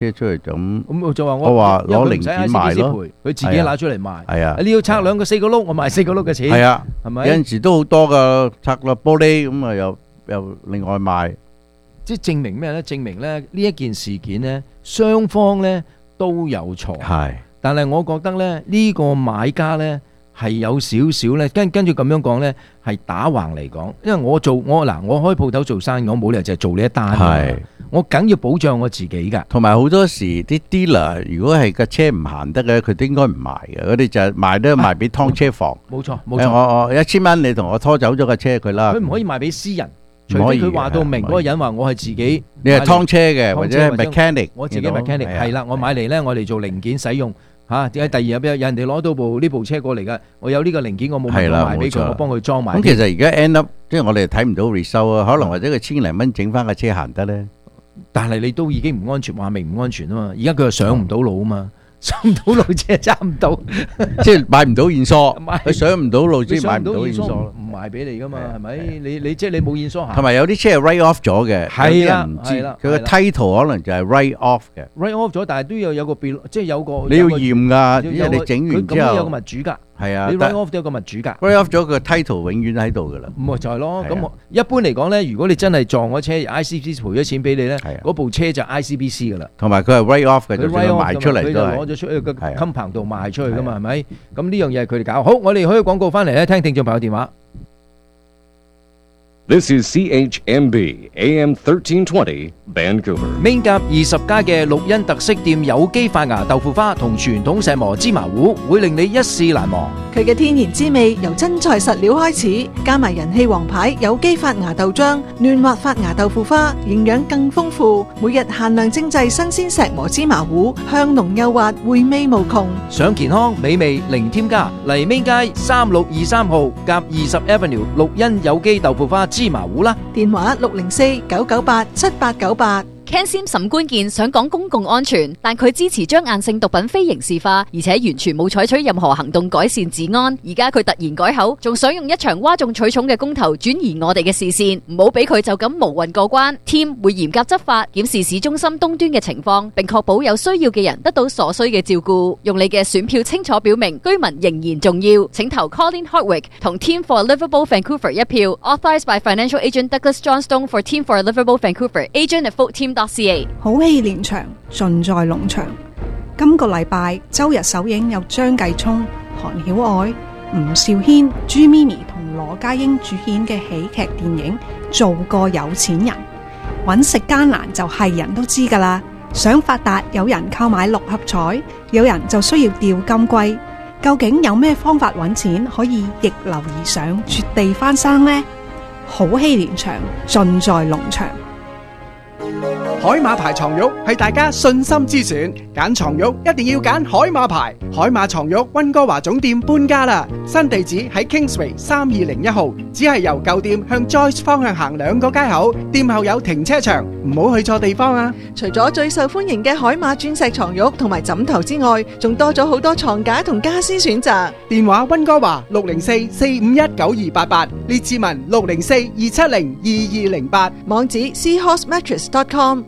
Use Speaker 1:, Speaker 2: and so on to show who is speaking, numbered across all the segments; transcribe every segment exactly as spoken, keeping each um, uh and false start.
Speaker 1: 車出嚟就咁。
Speaker 2: 咁我就話我
Speaker 1: 我話
Speaker 2: 因為佢唔使
Speaker 1: 攞零件賣咯
Speaker 2: I C B C 賠，佢自己拿出嚟賣。
Speaker 1: 係啊，
Speaker 2: 你要拆兩個四個轆，我賣四個轆嘅錢。
Speaker 1: 係啊，
Speaker 2: 係咪？
Speaker 1: 有陣時都好多噶，拆落玻璃咁啊，又又另外賣。
Speaker 2: 即係證明咩咧？證明咧呢一件事件咧，雙方咧都有錯。
Speaker 1: 係，
Speaker 2: 但係我覺得咧呢個買家咧係有少少咧，跟跟住咁樣講咧係打橫嚟講，因為我做我嗱我開鋪頭做生意，我冇理由就係做呢一單㗎嘛。
Speaker 1: 係，
Speaker 2: 我梗要保障我自己㗎。
Speaker 1: 同埋好多時啲 dealer 如果係架車唔行得嘅，佢都應該唔賣嘅。佢哋就係賣都賣俾劏車房。
Speaker 2: 冇錯冇
Speaker 1: 誒
Speaker 2: 錯，
Speaker 1: 我我一千蚊你同我拖走咗架車佢啦。
Speaker 2: 佢唔可以賣俾私人，除
Speaker 1: 唔可以嘅
Speaker 2: 非佢話到明嗰個人話我係自己。
Speaker 1: 你係劏車嘅，
Speaker 2: 劏車
Speaker 1: 或者係
Speaker 2: 或者
Speaker 1: mechanic，
Speaker 2: 我自己
Speaker 1: you know，
Speaker 2: mechanic
Speaker 1: 係啊
Speaker 2: 係啦，我買嚟咧，我哋做零件使用嚇。點解第二日有人哋攞到部呢部車過嚟㗎？我有呢個零件，我冇問
Speaker 1: 係啦
Speaker 2: 過賣俾佢，
Speaker 1: 冇錯
Speaker 2: 我幫佢裝埋。
Speaker 1: 咁其實而家 end up，即係我哋睇唔到 result 啊，可能或者佢千零蚊整翻架車行得咧。
Speaker 2: 但係你都已經唔安全，話明唔安全啊嘛。而家佢又上唔到路啊嘛，上唔到路即係揸唔到，
Speaker 1: 即係買唔到現梳，
Speaker 2: 買
Speaker 1: 佢上唔到路，即係買唔到
Speaker 2: 你上唔到現梳
Speaker 1: 現梳咯。
Speaker 2: 唔賣俾你噶嘛，
Speaker 1: 係啊
Speaker 2: 係咪
Speaker 1: 係啊？
Speaker 2: 你你即係你冇現梳行
Speaker 1: 同埋有啲車係 write off 咗嘅，
Speaker 2: 係啦
Speaker 1: 有啲人唔知
Speaker 2: 係啦
Speaker 1: 佢個
Speaker 2: 係啦
Speaker 1: title 可能就係 write off 嘅。
Speaker 2: ，write off 咗，但係都要有個別，即係有個
Speaker 1: 你要
Speaker 2: 有個
Speaker 1: 驗㗎，因
Speaker 2: 有個
Speaker 1: 為你整完
Speaker 2: 佢咁
Speaker 1: 之
Speaker 2: 都有個
Speaker 1: 後
Speaker 2: 物主㗎。
Speaker 1: 係啊，
Speaker 2: 你
Speaker 1: 但
Speaker 2: write off 都有個物主㗎。
Speaker 1: write off 咗佢個 title 永遠喺度㗎啦。
Speaker 2: 咁咪就係咯，
Speaker 1: 係啊
Speaker 2: 咁我一般嚟講咧，如果你真係撞咗車，I C B C 賠咗錢俾你咧，
Speaker 1: 係啊
Speaker 2: 嗰部車就 I C B C 噶啦。
Speaker 1: 同埋佢係 write off 嘅，
Speaker 2: 佢
Speaker 1: 就算
Speaker 2: write
Speaker 1: 佢
Speaker 2: off
Speaker 1: 賣出
Speaker 2: 㗎嘛佢就
Speaker 1: 嚟都係。
Speaker 2: 攞咗出去個
Speaker 1: 係啊
Speaker 2: compound 度賣出去噶嘛，
Speaker 1: 係啊
Speaker 2: 係咪？咁呢樣嘢係佢哋搞。好，我哋開個廣告翻嚟咧，聽聽眾朋友電話。
Speaker 3: This is C H M B A M thirteen twenty Vancouver.
Speaker 2: Main 甲二十家嘅綠茵特色店有機發芽豆腐花同傳統石磨芝麻糊，會令你一試難忘。
Speaker 4: 佢嘅天然滋味由真材實料開始，加埋人氣王牌有機發芽豆漿、嫩滑發芽豆腐花，營養更豐富。每日限量精製新鮮石磨芝麻糊，香濃幼滑，回味無窮。
Speaker 2: 想健康美味零添加，嚟 Main 街三六二三號甲二十 Avenue 綠茵有機豆腐花芝麻糊啦。
Speaker 4: 電話六零四九九八七八九八。
Speaker 5: Ken Sim 沈官健想講公共安全，但佢支持將硬性毒品非刑事化，而且完全冇採取任何行動改善治安。而家佢突然改口，仲想用一場嘩眾取寵嘅公投轉移我哋嘅視線，唔好俾佢就咁無運過關。Team 會嚴格執法，檢視市中心東端嘅情況，並確保有需要嘅人得到所需嘅照顧。用你嘅選票清楚表明居民仍然重要，請投 Colin Hardwick 同 Team for Livable Vancouver 一票。Authorized by Financial Agent Douglas Johnstone for Team for Livable Vancouver. Agent at vote team dot c a。
Speaker 6: 好戲連場，盡在農場。今個禮拜周日首映有張繼聰、韓曉愛、吳兆軒、朱咪咪同羅家英主演嘅喜劇電影《做個有錢人》。揾食艱難就係人都知㗎啦。想發達，有人購買六合彩，有人就需要釣金龜。究竟有咩方法揾錢可以逆流而上，絕地翻生呢？好戲連場，盡在農場。
Speaker 7: 海馬牌床褥係大家信心之選，揀床褥一定要揀海馬牌。海馬床褥溫哥華總店搬家啦，新地址喺 Kingsway 三二零一號，只係由舊店向 Joyce 方向行兩個街口，店後有停車場，唔好去錯地方啊！
Speaker 4: 除咗最受歡迎嘅海馬鑽石床褥同埋枕頭之外，仲多咗好多床架同家私選擇。
Speaker 7: 電話溫哥華六零四四五一九二八八，列志文六零四二七零二二零八，
Speaker 4: 網址 seahorse mattress dot com。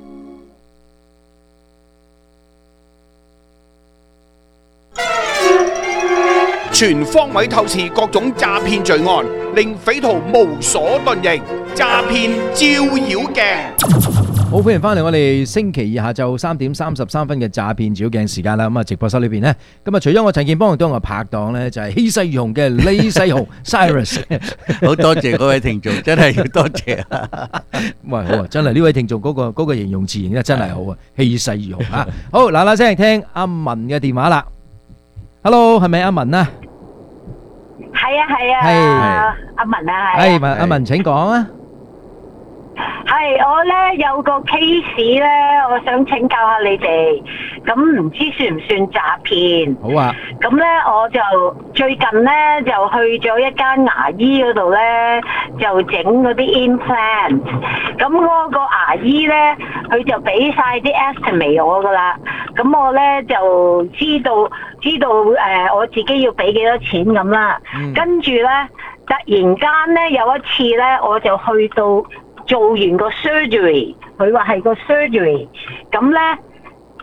Speaker 8: 全方位透視各種詐騙罪案，令匪徒無所遁形。詐騙照妖鏡，
Speaker 2: 好，歡迎翻嚟我哋星期二下晝三點三十三分嘅詐騙照妖鏡時間啦。咁啊，直播室裏邊呢，咁啊，除咗我陳健邦，都有我拍檔呢，就係氣勢如虹嘅李世雄 Cyrus。
Speaker 1: 好多謝嗰位聽眾，真係要多謝。
Speaker 2: 喂，好啊，真係呢位聽眾嗰個嗰個形容詞形得真係好啊，氣勢如虹啊！好，嗱嗱聲聽阿文嘅電話啦。Hello，係咪阿文啊？
Speaker 9: 係啊係啊，
Speaker 2: 係
Speaker 9: 阿文啊係。
Speaker 2: 係文阿文，請講啊。
Speaker 9: 係我咧有個 case 咧，我想請教下你哋，咁唔知算唔算詐騙？
Speaker 2: 好啊。
Speaker 9: 咁咧我就最近咧就去咗一間牙醫嗰度咧，就整嗰啲 implant。咁嗰個牙醫咧，佢就俾晒啲 estimate 我噶啦。咁我咧就知道知道誒、呃，我自己要俾幾多錢咁啦。嗯、跟住咧，突然間咧有一次咧，我就去到做完個 surgery，佢話係個 surgery，咁咧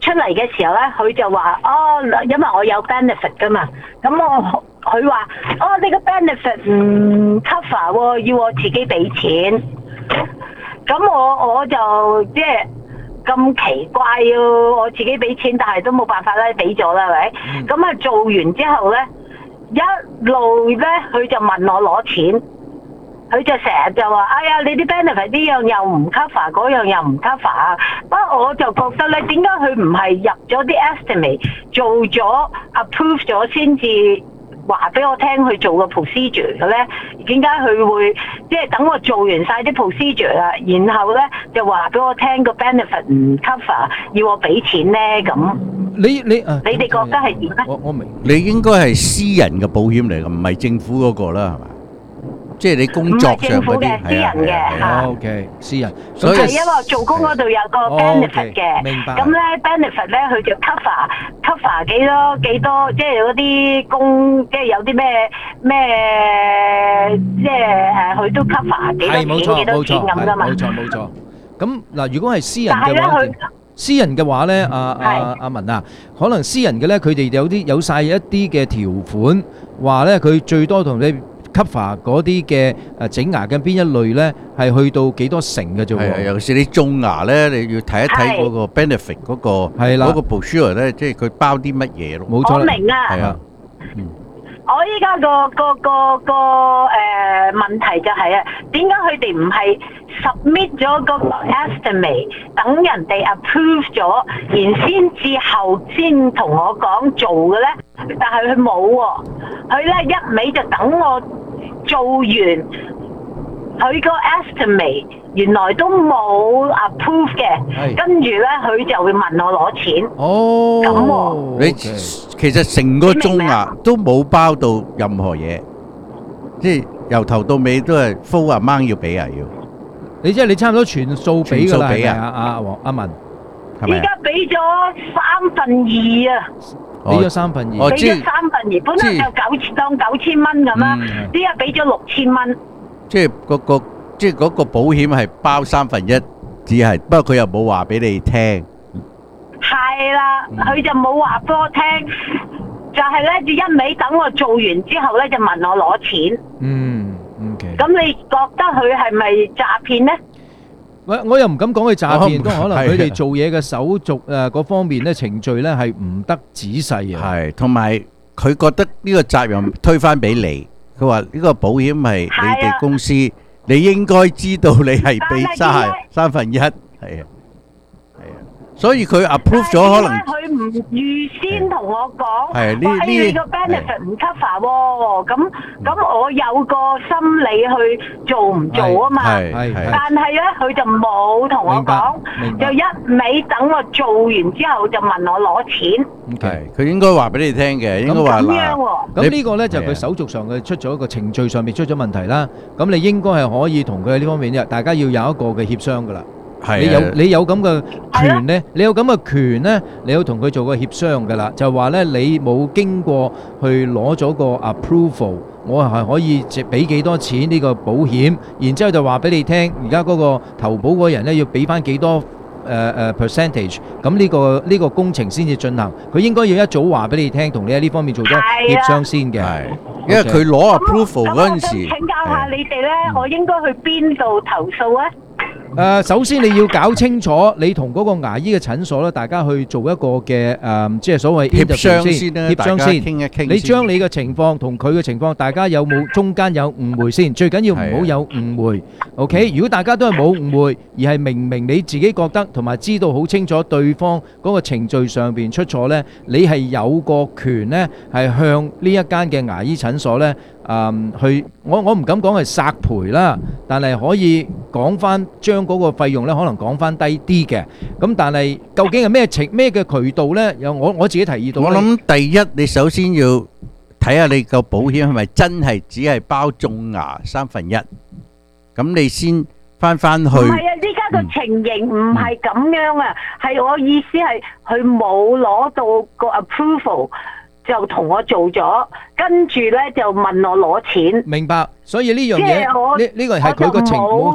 Speaker 9: 出嚟嘅時候咧，佢就話哦，因為我有 benefit 噶嘛，咁我佢話哦，你個 benefit 唔 cover 喎，要我自己俾錢。咁我我就即係咁奇怪要我自己俾錢，但係都冇辦法啦，俾咗啦，係咪？咁啊、嗯、做完之後咧，一路咧佢就問我攞錢。佢就成日就話：哎呀，你啲 benefit 呢樣又唔 cover， 嗰樣又唔 cover 啊！不過我就覺得咧，點解佢唔係入咗啲 estimate 做咗 approve 咗先至話俾我聽去做個 procedure 嘅咧？點解佢會即係等我做完晒啲 procedure 啦，然後咧就話俾我聽個 benefit 唔 cover， 要我俾錢咧咁？
Speaker 2: 你你啊，
Speaker 9: 你哋覺得係點咧？
Speaker 2: 我我明，
Speaker 1: 你應該係私人嘅保險嚟嘅，唔係政府嗰個啦，係嘛？即係你工作上嗰啲，
Speaker 9: 私人嘅嚇。
Speaker 2: O K， 私人。
Speaker 9: 所以係因為做工嗰度有個 benefit 嘅，
Speaker 2: 明白。
Speaker 9: 咁咧 benefit 咧，佢就 cover cover 幾多幾多，即係嗰啲工，即係有啲咩咩，即係誒，佢都 cover 幾多錢幾多錢咁噶嘛。
Speaker 2: 冇錯冇錯。咁嗱，如果係私人嘅話，私人嘅話咧，阿阿阿文啊，可能私人嘅咧，佢哋有啲有曬一啲嘅條款，話咧佢最多同你cover 嗰啲嘅誒整牙嘅邊一類咧，係去到幾多成嘅啫喎？
Speaker 1: 係啊，尤其是你種牙咧，你要睇一睇嗰個 benefit 嗰個
Speaker 2: 係啦，
Speaker 1: 嗰個 brochure 咧，即係佢包啲乜嘢咯。
Speaker 2: 冇錯，
Speaker 9: 我明啊。
Speaker 1: 係啊，
Speaker 9: 我依家個個個個誒問題就係啊，點解佢哋唔係 submit 咗嗰個 estimate， 等人哋 approve 咗，然先至後先同我講做嘅咧？但係佢冇喎，佢咧一味就等我做完，佢個 estimate 原來都冇 approve 嘅，跟住咧佢就會問我攞錢。
Speaker 2: 哦，
Speaker 9: 咁喎，
Speaker 1: 你其實成個種牙都冇包到任何嘢，即係由頭到尾都係 full amount要俾啊要。
Speaker 2: 你即係你差唔多全數俾㗎啦，
Speaker 1: 全數俾啊，
Speaker 2: 阿阿黃阿文，
Speaker 1: 係咪啊？
Speaker 9: 依家俾咗三分二啊！
Speaker 2: 俾咗三分二，
Speaker 9: 俾咗三分二，本來就九千當九千蚊咁啦，依家俾咗六千蚊。
Speaker 1: 即係嗰個即係嗰個保險係包三分一，只係不過佢又冇話俾你聽。
Speaker 9: 係啦，佢就冇話俾我聽，就係咧，就一味等我做完之後咧，就問我攞錢。
Speaker 2: 嗯 ，OK。
Speaker 9: 咁你覺得佢係咪詐騙咧？
Speaker 2: 我我又唔敢講佢詐騙，都可能佢哋
Speaker 1: 係
Speaker 2: 做嘢嘅手續誒嗰方面咧程序咧係唔得仔細啊。
Speaker 1: 係，同埋佢覺得呢個責任推返俾你，佢話呢個保險係你哋公司，你應該知道你係俾三三分一，係啊，係啊，所以佢 approve 咗可能。
Speaker 9: 佢唔預先同我講，
Speaker 1: 係呢呢
Speaker 9: 你個 benefit 唔 cover 喎，咁咁我有個心理去做唔做啊嘛？
Speaker 1: 係係係。
Speaker 9: 但係咧，佢就冇同我講，就一味等我做完之後就問我攞錢。
Speaker 1: 係，佢應該話俾你聽嘅，應該話嗱。
Speaker 2: 咁呢個咧就佢手續上嘅出咗一個程序上面出咗問題啦。咁你應該係可以同佢喺呢方面，大家要有一個嘅協商噶啦。
Speaker 1: 係
Speaker 2: 你有你有咁嘅權咧，你有咁嘅權咧，你要同佢做個協商噶啦，就話咧你冇經過去攞咗個 approval，我係可以借俾幾多錢呢個保險，然之後就話俾你聽，而家嗰個投保嗰人咧要俾翻幾多誒誒 percentage，咁呢個呢個工程先至進行，佢應該要一早話俾你聽，同你喺呢方面做咗協商先嘅。
Speaker 1: 係，因為佢攞 approval 嗰陣時。
Speaker 9: 咁我想請教下你哋咧，我應該去邊度投訴啊？
Speaker 2: 誒，首先你要搞清楚，你同嗰個牙醫嘅診所咧，大家去做一個嘅誒，即係所謂
Speaker 1: 協商先啦，
Speaker 2: 協商先，
Speaker 1: 傾一傾。
Speaker 2: 你將你嘅情況同佢嘅情況，大家有冇中間有誤會先？最緊要唔好有誤會。OK，如果大家都係冇誤會，而係明明你自己覺得同埋知道好清楚對方嗰個程序上邊出錯咧，你係有個權咧，係向呢一間嘅牙醫診所咧。誒去，我我唔敢講係索賠啦，但係可以講翻將嗰個費用咧，可能講翻低啲嘅。咁但係究竟係咩情咩嘅渠道咧？有我我自己提議到。
Speaker 1: 我諗第一，你首先要睇下你個保險係咪真係只係包種牙三分一，咁你先翻翻去。唔係
Speaker 9: 啊，依家個情形唔係咁樣啊，係我意思係佢冇攞到個 approval。就同我做咗，跟住咧就問我攞錢。
Speaker 2: 明白，所以呢樣嘢呢呢個係佢個情冇錯，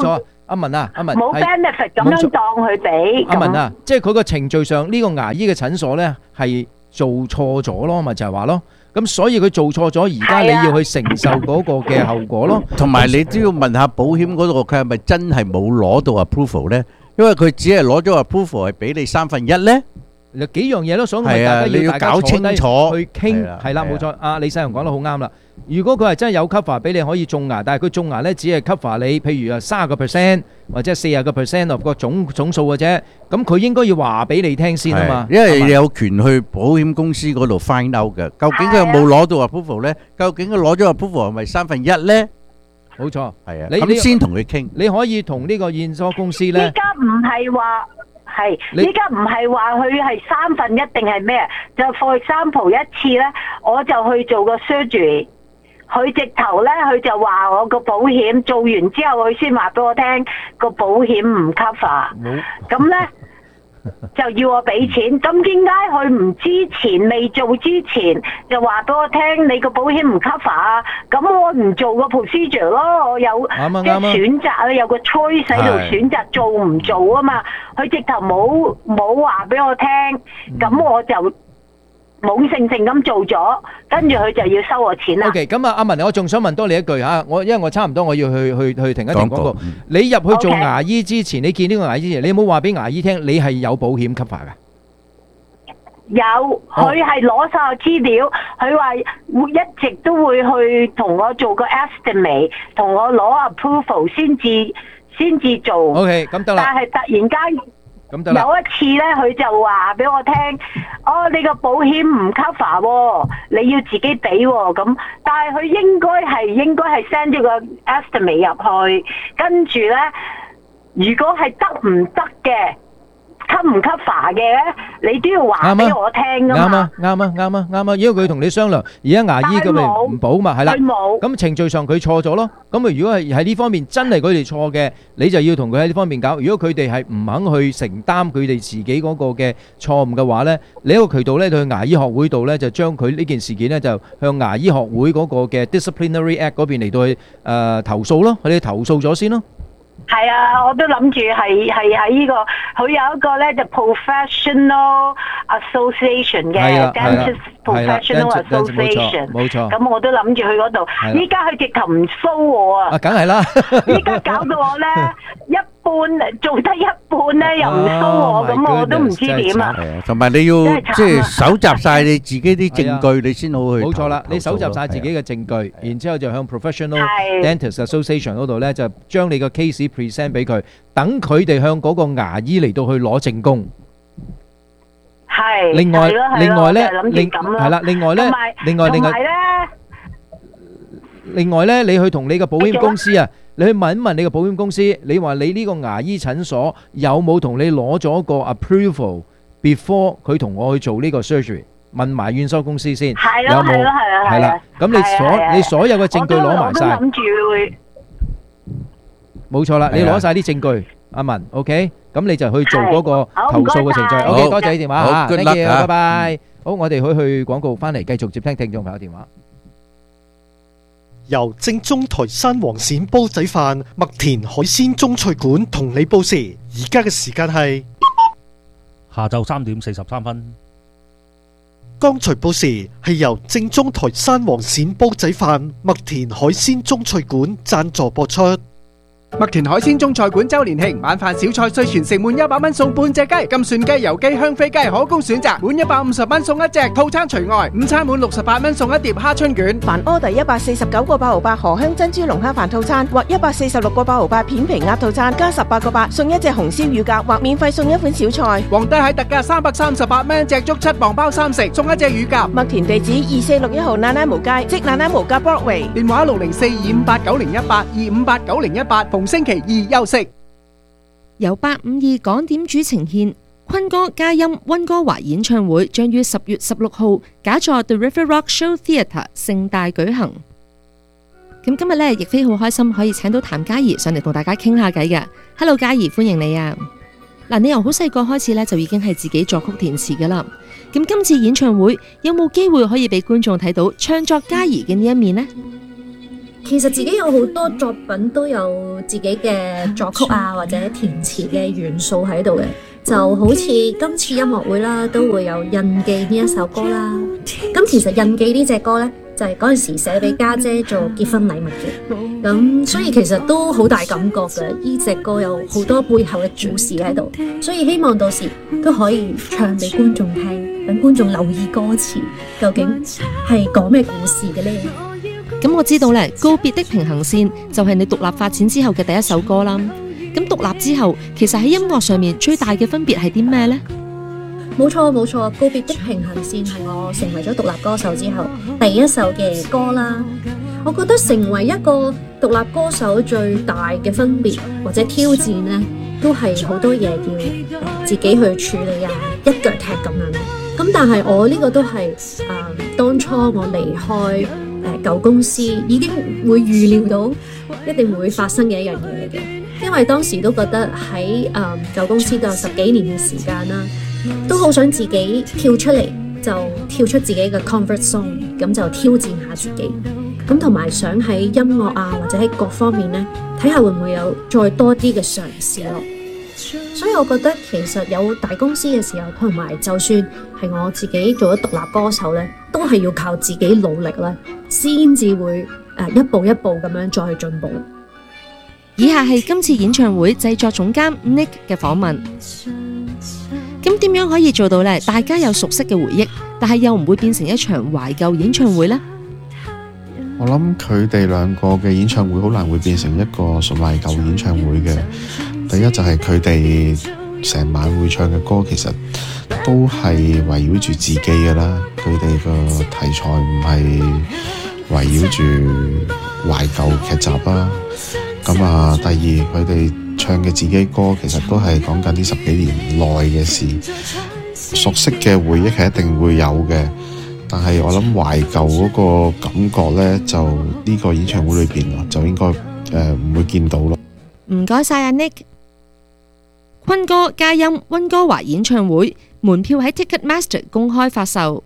Speaker 2: 阿文啊，阿文
Speaker 9: 冇 benefit 咁樣當佢俾。
Speaker 2: 阿文啊，即係佢個程序上呢個牙醫嘅診所咧係做錯咗咯，咪就係話咯。咁所以佢做錯咗，而家你要去承受嗰個嘅後果咯。
Speaker 1: 同埋你都要問下保險嗰度，佢係咪真係冇攞到 approval 咧？因為佢只係攞咗 approval 係俾你三分一咧。
Speaker 2: 有幾樣嘢咯，所以大
Speaker 1: 係啊，
Speaker 2: 家
Speaker 1: 你要
Speaker 2: 大家
Speaker 1: 搞清楚
Speaker 2: 去傾，係啦，
Speaker 1: 係啊
Speaker 2: 冇錯。阿李世雄講得好啱啦。如果佢係真係有 cover 俾你可以種牙，但係佢種牙咧只係 cover你，譬如啊三十個 percent 或者四十個 percent of 個總總數嘅啫。咁佢應該要話俾你聽先啊嘛。
Speaker 1: 係因為你有權去保險公司嗰度 find out 嘅，究竟佢有冇攞到 approval 咧？究竟佢攞咗 approval 係咪三分一咧？
Speaker 2: 冇錯，
Speaker 1: 係啊，
Speaker 2: 你
Speaker 1: 咁先同佢傾。
Speaker 2: 你可以同呢個驗所公司咧。
Speaker 9: 依家唔係話係，依家唔係話佢係三分一定係咩？就 for example 一次咧，我就去做個 surgery，佢直頭咧佢就話我個保險做完之後，佢先話俾我聽個保險唔 cover，咁咧就要我俾錢。咁點解佢唔之前未做之前就話俾我聽你個保險唔 cover 啊？咁我唔做個 procedure 咯，我有即係選擇咧，有個 choice 喺度選擇做唔做啊嘛。佢直頭冇冇話俾我聽，咁我就懵性性咁做咗，跟住佢就要收我錢啦。
Speaker 2: OK， 咁啊，阿文，我仲想問多你一句嚇，我因為我差唔多我要去去去停一停廣告。你入去做牙醫之前，你見呢個牙醫之前，你有冇話俾牙醫聽你係有保險 cover 㗎？
Speaker 9: 有，佢係攞晒我資料，佢話會一直都會去同我做個 estimate， 同我攞 approval 先至先至做。
Speaker 2: OK， 咁得啦。
Speaker 9: 但係突然間。
Speaker 2: 咁得啦。
Speaker 9: 有一次咧，佢就話俾我聽，哦，你個保險唔 cover 喎，你要自己俾喎。咁，但係佢應該係應該係 send 咗個 estimate 入去，跟住咧，如果係得唔得嘅 cover 唔 cover 嘅咧，你都要話俾我聽噶嘛。
Speaker 2: 啱啊，啱啊，啱啊，啱啊，因為佢同你商量，而家牙醫咁咪唔保嘛，係啦。
Speaker 9: 佢冇。
Speaker 2: 咁程序上佢錯咗咯。咁啊，如果係喺呢方面真係佢哋錯嘅，你就要同佢喺呢方面搞。如果佢哋係唔肯去承擔佢哋自己嗰個嘅錯誤嘅話咧，你一個渠道咧，去牙醫學會度咧，就將佢呢件事件咧，就向牙醫學會嗰個嘅 Disciplinary Act 嗰邊嚟到去誒投訴咯。佢哋投訴咗先咯。
Speaker 9: 係啊，我都諗住係係喺呢個，佢有一個咧就 professional association 嘅 dentist professional association，
Speaker 2: 冇錯。
Speaker 9: 咁我都諗住去嗰度。依家佢直頭唔騷我啊！
Speaker 2: 啊，梗係啦！
Speaker 9: 依家搞到我咧一半做得一半咧又唔騷我，咁我都唔知點啊！
Speaker 1: 係啊，同埋你要即係搜集晒你自己啲證據，你先好去。
Speaker 2: 冇錯啦，你搜集晒自己嘅證據，然之後就向 professional dentist association 嗰度咧，就將你個 case present 俾佢，等佢哋向嗰個牙醫嚟到去攞證供。
Speaker 9: 係。
Speaker 2: 另外，另外咧，
Speaker 9: 另
Speaker 2: 係啦，另外咧，另外，另外
Speaker 9: 咧，
Speaker 2: 另外咧，你去同你個保險公司啊，你去問一問你個保險公司，你話你呢個牙醫診所有冇同你攞咗個 approval before 佢同我去做呢個 surgery？問埋驗收公司先，有冇？
Speaker 9: 係咯，係啊，
Speaker 2: 係啦。咁你所你所有嘅證據攞埋晒。
Speaker 9: 我都諗住會。
Speaker 2: 冇錯啦，你攞晒啲證據，阿文 ，OK，咁你就去做嗰個投訴嘅程序。OK，多謝你電話嚇 ，thank you，拜拜。好，我哋去去廣告翻嚟，繼續接聽聽眾朋友電話。
Speaker 10: 由正宗台山黃鱔煲仔飯、麥田海鮮中菜館同你報時，而家嘅時間係
Speaker 11: 下晝三點四十三分。
Speaker 10: 剛才報時係由正宗台山黃鱔煲仔飯、麥田海鮮中菜館贊助播出。
Speaker 7: 麥田海鮮中菜館周年慶晚飯小菜歲全城滿一百蚊送半隻雞，金蒜雞、油雞、香飛雞可供選擇，滿一百五十蚊送一隻套餐除外，午餐滿六十八蚊送一碟蝦春卷。
Speaker 12: 凡 order 一百四十九個八毫八荷香珍珠龍蝦飯套餐或一百四十六個八毫八片皮鴨套餐加十八個八送一隻紅燒乳鴿或免費送一款小菜。
Speaker 7: 皇帝蟹特價三百三十八蚊隻足七磅包三食，送一隻乳鴿。
Speaker 12: 麥田地址二四六一號奶奶無街，即奶奶無街 Broadway，
Speaker 7: 電話六零四二五八九零一八二五八九零一八，逢星期二休息。
Speaker 13: 由八五二港點主呈獻坤哥嘉音溫哥華演唱會，將於十月十六號假座 The River Rock Show Theatre 盛大舉行。咁今日呢，亦非好開心可以請到譚嘉儀上嚟同大家傾下偈嘅。Hello， 嘉儀，歡迎你啊！嗱，你由好細個開始呢，就已經係自己作曲填詞噶啦。咁今次演唱會有冇機會可以俾觀眾睇到唱作嘉儀嘅呢一面呢？
Speaker 14: 其實自己有好多作品都有自己嘅作曲啊或者填詞嘅元素喺度嘅，就好似今次音樂會啦都會有印記呢一首歌啦。咁其實印記呢隻歌呢，就係嗰陣時寫俾家姐做結婚禮物嘅，咁所以其實都好大感覺嘅。呢隻歌有好多背後嘅故事喺度，所以希望到時都可以唱俾觀眾聽，等觀眾留意歌詞究竟係講咩故事嘅呢？
Speaker 13: 咁我知道咧，告別的平衡線就係你獨立發展之後嘅第一首歌啦。咁獨立之後，其實喺音樂上面最大嘅分別係啲咩呢？
Speaker 14: 冇錯冇錯，告別的平衡線係我成為咗獨立歌手之後第一首嘅歌啦。我覺得成為一個獨立歌手最大嘅分別或者挑戰呢，都係好多嘢要自己去處理啊，一腳踢咁樣。咁但係我呢個都係誒、呃、當初我離開誒舊公司已經會預料到一定會發生嘅一樣嘢嚟嘅，因為當時都覺得喺誒舊公司都有十幾年嘅時間啦，都好想自己跳出嚟，就跳出自己嘅 comfort zone， 咁就挑戰下自己，咁同埋想喺音樂啊或者喺各方面呢，睇下會唔會有再多啲嘅嘗試咯。所以我覺得其實有大公司嘅時候，同埋就算係我自己做咗獨立歌手呢，都係要靠自己努力咧，先至會誒一步一步咁樣再去進步。
Speaker 13: 以下係今次演唱會製作總監 Nick 嘅訪問。咁點樣可以做到呢？大家有熟悉嘅回憶，但係又唔會變成一場懷舊演唱會呢？
Speaker 15: 我諗佢哋兩個嘅演唱會好難會變成一個純懷舊演唱會嘅。第一就係佢哋成晚會唱嘅歌，其實都係圍繞住自己嘅啦。佢哋個題材唔係圍繞住懷舊劇集啦。咁啊，第二佢哋唱嘅自己歌，其實都係講緊呢十幾年內嘅事。熟悉嘅回憶係一定會有嘅，但係我諗懷舊嗰個感覺呢，就呢個演唱會裏邊就應該誒唔會見到咯。
Speaker 13: 唔該晒阿 Nick。坤哥嘉音溫哥華演唱會門票喺 Ticketmaster 公開發售。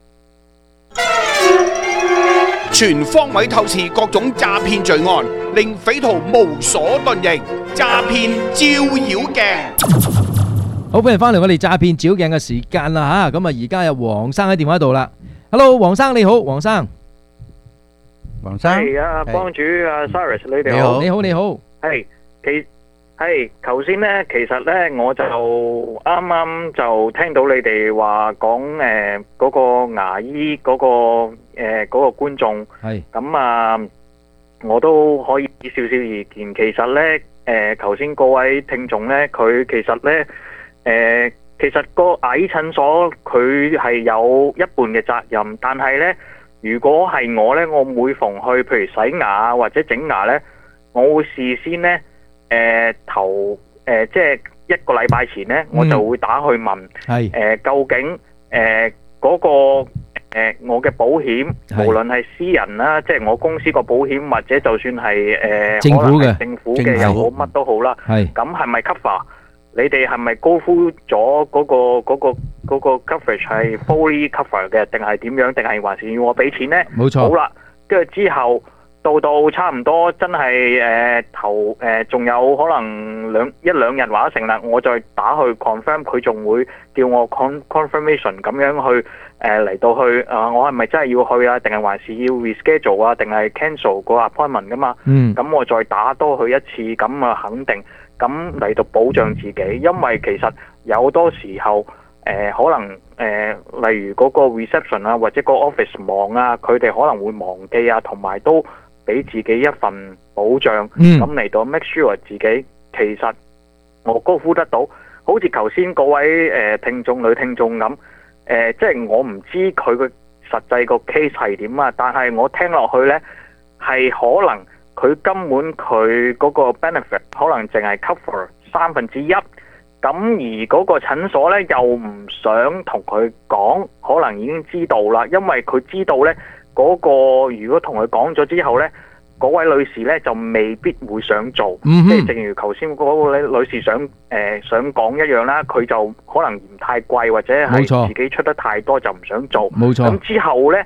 Speaker 8: 全方位透視各種詐騙罪案，令匪徒無所遁形。詐騙照妖鏡。
Speaker 2: 好，歡迎翻嚟我哋詐騙照鏡嘅時間啦吓，咁啊而家有黃生喺電話度啦。Hello， 黃生你好，黃生。
Speaker 1: 黃生。
Speaker 16: 係啊，幫主啊 Cyrus， 你哋好。
Speaker 2: 你好，你好。
Speaker 16: 係，其係頭先咧，其實咧我就啱啱就聽到你哋話講誒嗰個牙醫嗰個誒嗰個觀眾。係。咁啊，我都可以俾少少意見。其實咧，誒頭先嗰位聽眾咧，佢其實咧。誒、呃，其實個牙醫診所佢係有一半嘅責任，但係呢，如果係我呢，我每逢去譬如洗牙或者整牙呢，我會事先呢，誒、呃、頭誒、呃、即係一個禮拜前呢，嗯、我就會打去問，係誒、呃、究竟誒嗰、呃那個誒、呃、我嘅保險，無論係私人啦，即係我公司個保險，或者就算係誒、呃、
Speaker 2: 政府嘅
Speaker 16: 政府嘅又好，乜都好啦，係咁係咪 cover？你哋係咪高呼咗嗰個嗰個嗰個 coverage 係 fully cover 嘅，定係點樣？定係還是要我俾錢呢？冇錯。好啦，跟住之後到到差唔多真係誒頭誒，仲有可能兩一兩日或者成日，我再打去 confirm， 佢仲會叫我 con confirmation 咁樣去誒嚟到去啊，我係咪真係要去啊？定係還是要 reschedule 啊？定係 cancel 個 appointment 噶嘛？嗯。咁我再打多佢一次，咁啊肯定。咁嚟到保障自己，因為其實有好多時候，誒、呃、可能誒、呃，例如嗰個 reception 啊，或者個 office 忙啊，佢哋可能會忘記啊，同埋都俾自己一份保障，咁嚟、嗯、到 make sure 自己其實我高呼得到，好似頭先嗰位誒、呃、聽眾女聽眾咁，誒、呃、即係我唔知佢嘅實際個 case 係點啊，但係我聽落去呢，係可能。佢根本佢嗰個 benefit 可能淨係 cover 三分之一，咁而嗰個診所呢，又唔想同佢講，可能已經知道啦，因為佢知道呢嗰、嗰個如果同佢講咗之後呢，嗰位女士呢就未必會想做，嗯、即係正如頭先嗰位女士想誒、呃、想講一樣啦，佢就可能嫌太貴或者係自己出得太多就唔想做，冇錯。咁之後呢。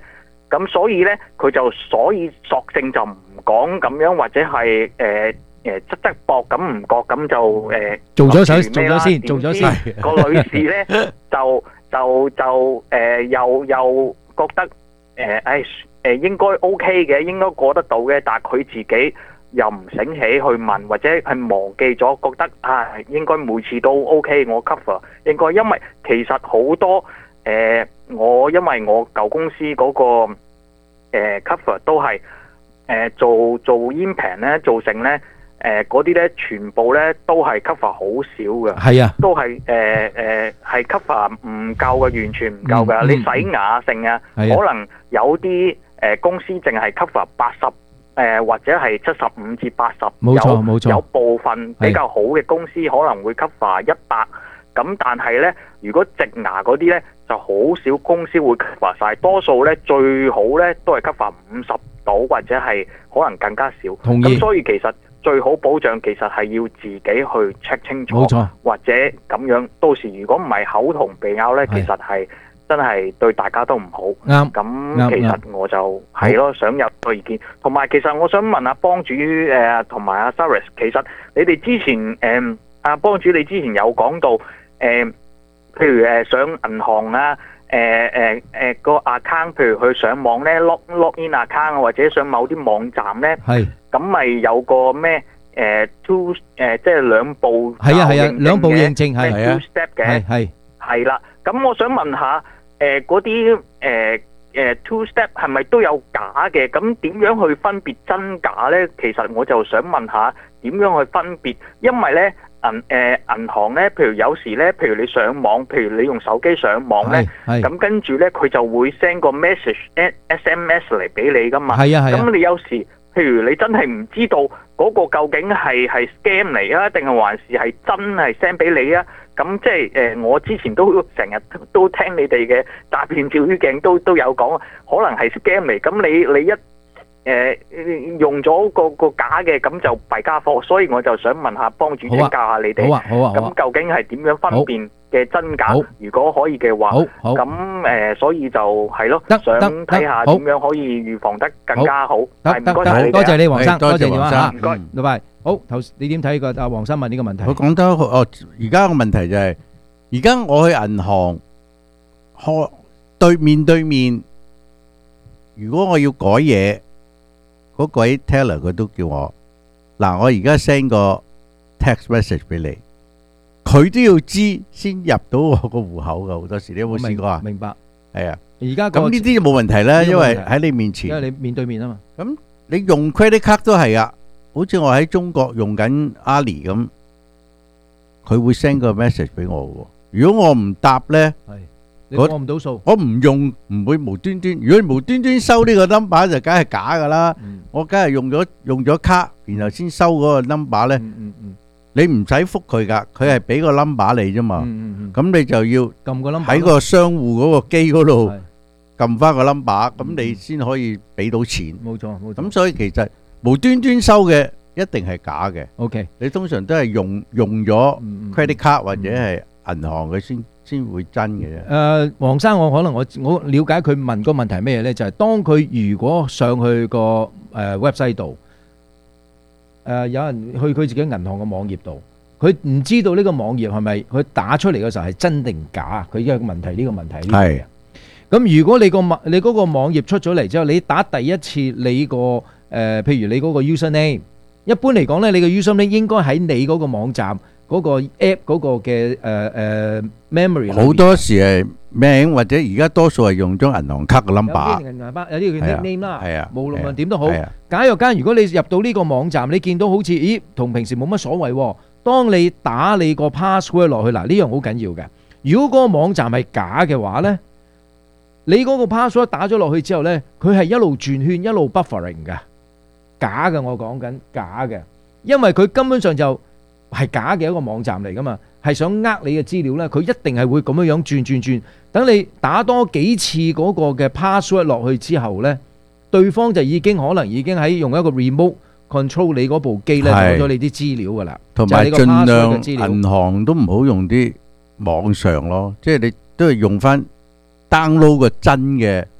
Speaker 16: 咁所以咧佢就所以索性就唔講咁樣，或者係誒誒側側膊咁唔覺咁就誒
Speaker 2: 做咗手做咗先，做咗先。
Speaker 16: 個女士咧就就就誒又又覺得誒誒誒應該 OK 嘅，應該過得到嘅，但係佢自己又唔醒起去問，或者係忘記咗，覺得啊應該每次都 OK， 我 cover 應該，因為其實好多誒、呃、我因為我舊公司嗰、那個誒、呃、cover 都係誒、呃、做做 impan 咧，做成咧誒嗰啲咧全部咧都係 cover 好少嘅，
Speaker 2: 係啊，
Speaker 16: 都係誒誒係 cover 唔夠嘅，完全唔夠嘅。
Speaker 2: 嗯嗯、
Speaker 16: 你洗牙性啊，可能有啲誒、呃、公司淨係 cover 八十。誒、呃、或者係七十五至八十，
Speaker 2: 冇錯冇錯，
Speaker 16: 有部分比較好嘅公司可能會 cover 一百，咁但係咧，如果植牙嗰啲咧就好少公司會 cover 晒，多數咧最好咧都係 cover 五十到，或者係可能更加少。
Speaker 2: 同意。
Speaker 16: 咁所以其實最好保障其實係要自己去 check 清楚，
Speaker 2: 冇錯，
Speaker 16: 或者咁樣，到時如果唔係口同鼻拗咧，其實係。真係對大家都唔好。
Speaker 2: 啱。
Speaker 16: 咁其實我就係咯，想有個意見。同埋其實我想問下幫主誒同埋阿 Saris， 其實你哋之前誒阿幫主你之前有講到誒、呃，譬如誒上銀行啊，誒誒誒個 account， 譬如去上網咧 log log in account 或者上某啲網站咧，
Speaker 2: 係咁
Speaker 16: 咪有個咩誒 two 誒即係兩步
Speaker 2: 係啊係啊兩步認證係係啊
Speaker 16: two step 嘅
Speaker 2: 係係
Speaker 16: 係啦。咁我想問下。誒嗰啲誒誒 two step 係咪都有假嘅？咁點樣去分別真假呢？其實我就想問下點樣去分別，因為呢銀誒銀行呢，譬如有時呢，譬如你上網，譬如你用手機上網呢，咁跟住呢，佢就會 send 個 message S M S 嚟俾你噶嘛。係啊係啊。咁你有時譬如你真係唔知道嗰個究竟係係 scam 嚟啊，定係還是係真係 send 俾你啊？咁即係誒，我之前都成日都聽你哋嘅詐騙照妖鏡都都有講，可能係 scam 嚟。咁你你一誒、呃、用咗個個假嘅，咁就弊家伙。所以我就想問下幫主請教下你哋。
Speaker 2: 好啊好啊好啊。
Speaker 16: 咁究竟係點樣分辨嘅真假？如果可以嘅話，咁誒、呃，所以就係咯，想睇下點樣可以預防得更加好。
Speaker 2: 得得得，多謝你黃生，多謝黃生，
Speaker 16: 唔該，
Speaker 2: 拜拜。好，頭你點睇個阿黃生問呢個問題？
Speaker 1: 佢講得哦，而家個問題就係，而家我去銀行開對面對面，如果我要改嘢，嗰位 teller 佢都叫我嗱，我而家 send 個 text message 俾你，佢都要知先入到我個戶口噶。好多時你有冇試過啊？
Speaker 2: 明白，
Speaker 1: 係啊。
Speaker 2: 而家
Speaker 1: 咁呢啲冇問題啦，因為喺你面前，
Speaker 2: 因為你面對面啊嘛。
Speaker 1: 咁你用 credit card 都係啊。好似我喺中國用緊阿里咁，佢會 send 個 message 俾我嘅。如果我唔答咧，
Speaker 2: 你過唔到數，
Speaker 1: 我唔用唔會無端端。如果你無端端收呢個 number 就梗係假噶啦。我梗係用咗用咗卡，然後先收嗰個 number 咧。你唔使覆佢噶，佢係俾個 number 你啫嘛。咁你就要
Speaker 2: 撳個 number
Speaker 1: 喺個商戶嗰個機嗰度撳翻個 number，咁你先可以俾到錢。
Speaker 2: 冇錯冇錯。
Speaker 1: 咁所以其實無端端收嘅一定係假嘅。
Speaker 2: OK，
Speaker 1: 你通常都係用用咗 credit card 或者係銀行嘅先先會真嘅啫。
Speaker 2: 誒，黃生，我可能我我了解佢問個問題係咩咧？就係當佢如果上去個誒 website 度，誒有人去佢自己銀行嘅網頁度，佢唔知道呢個網頁係咪佢打出嚟嘅時候係真定假？佢有個問題，呢個問題係。咁如果你個網你嗰個網頁出咗嚟之後，你打第一次你個誒，譬如你嗰個 username，一般嚟講咧，你個 username 應該喺你嗰個網站嗰個 app 嗰個嘅誒誒 memory。好
Speaker 1: 多時係名或者而家多數係用咗銀行卡嘅 number。
Speaker 2: 有啲銀行卡，有啲叫 nickname 啦。係啊，無論點都好。假若間如果你入到呢個網站，你見到好似咦同平時冇乜所謂喎。當你打你個 password 落去，嗱呢樣好緊要嘅。如果嗰個網站係假嘅話咧，你嗰個 password 打咗落去之後咧，佢係一路轉圈一路 buffering 嘅。假嘅，我講緊假嘅，因為佢根本上就係假嘅一個網站嚟噶嘛，係想呃你嘅資料咧，佢一定係會咁樣樣轉轉轉，等你打多幾次嗰個嘅 password 落去之後咧，對方就已經可能已經喺用一個 remote control 你嗰部機咧攞咗你啲資料噶啦，
Speaker 1: 同埋盡量銀行都唔好用啲網上咯，即係你都係用翻 download 個真嘅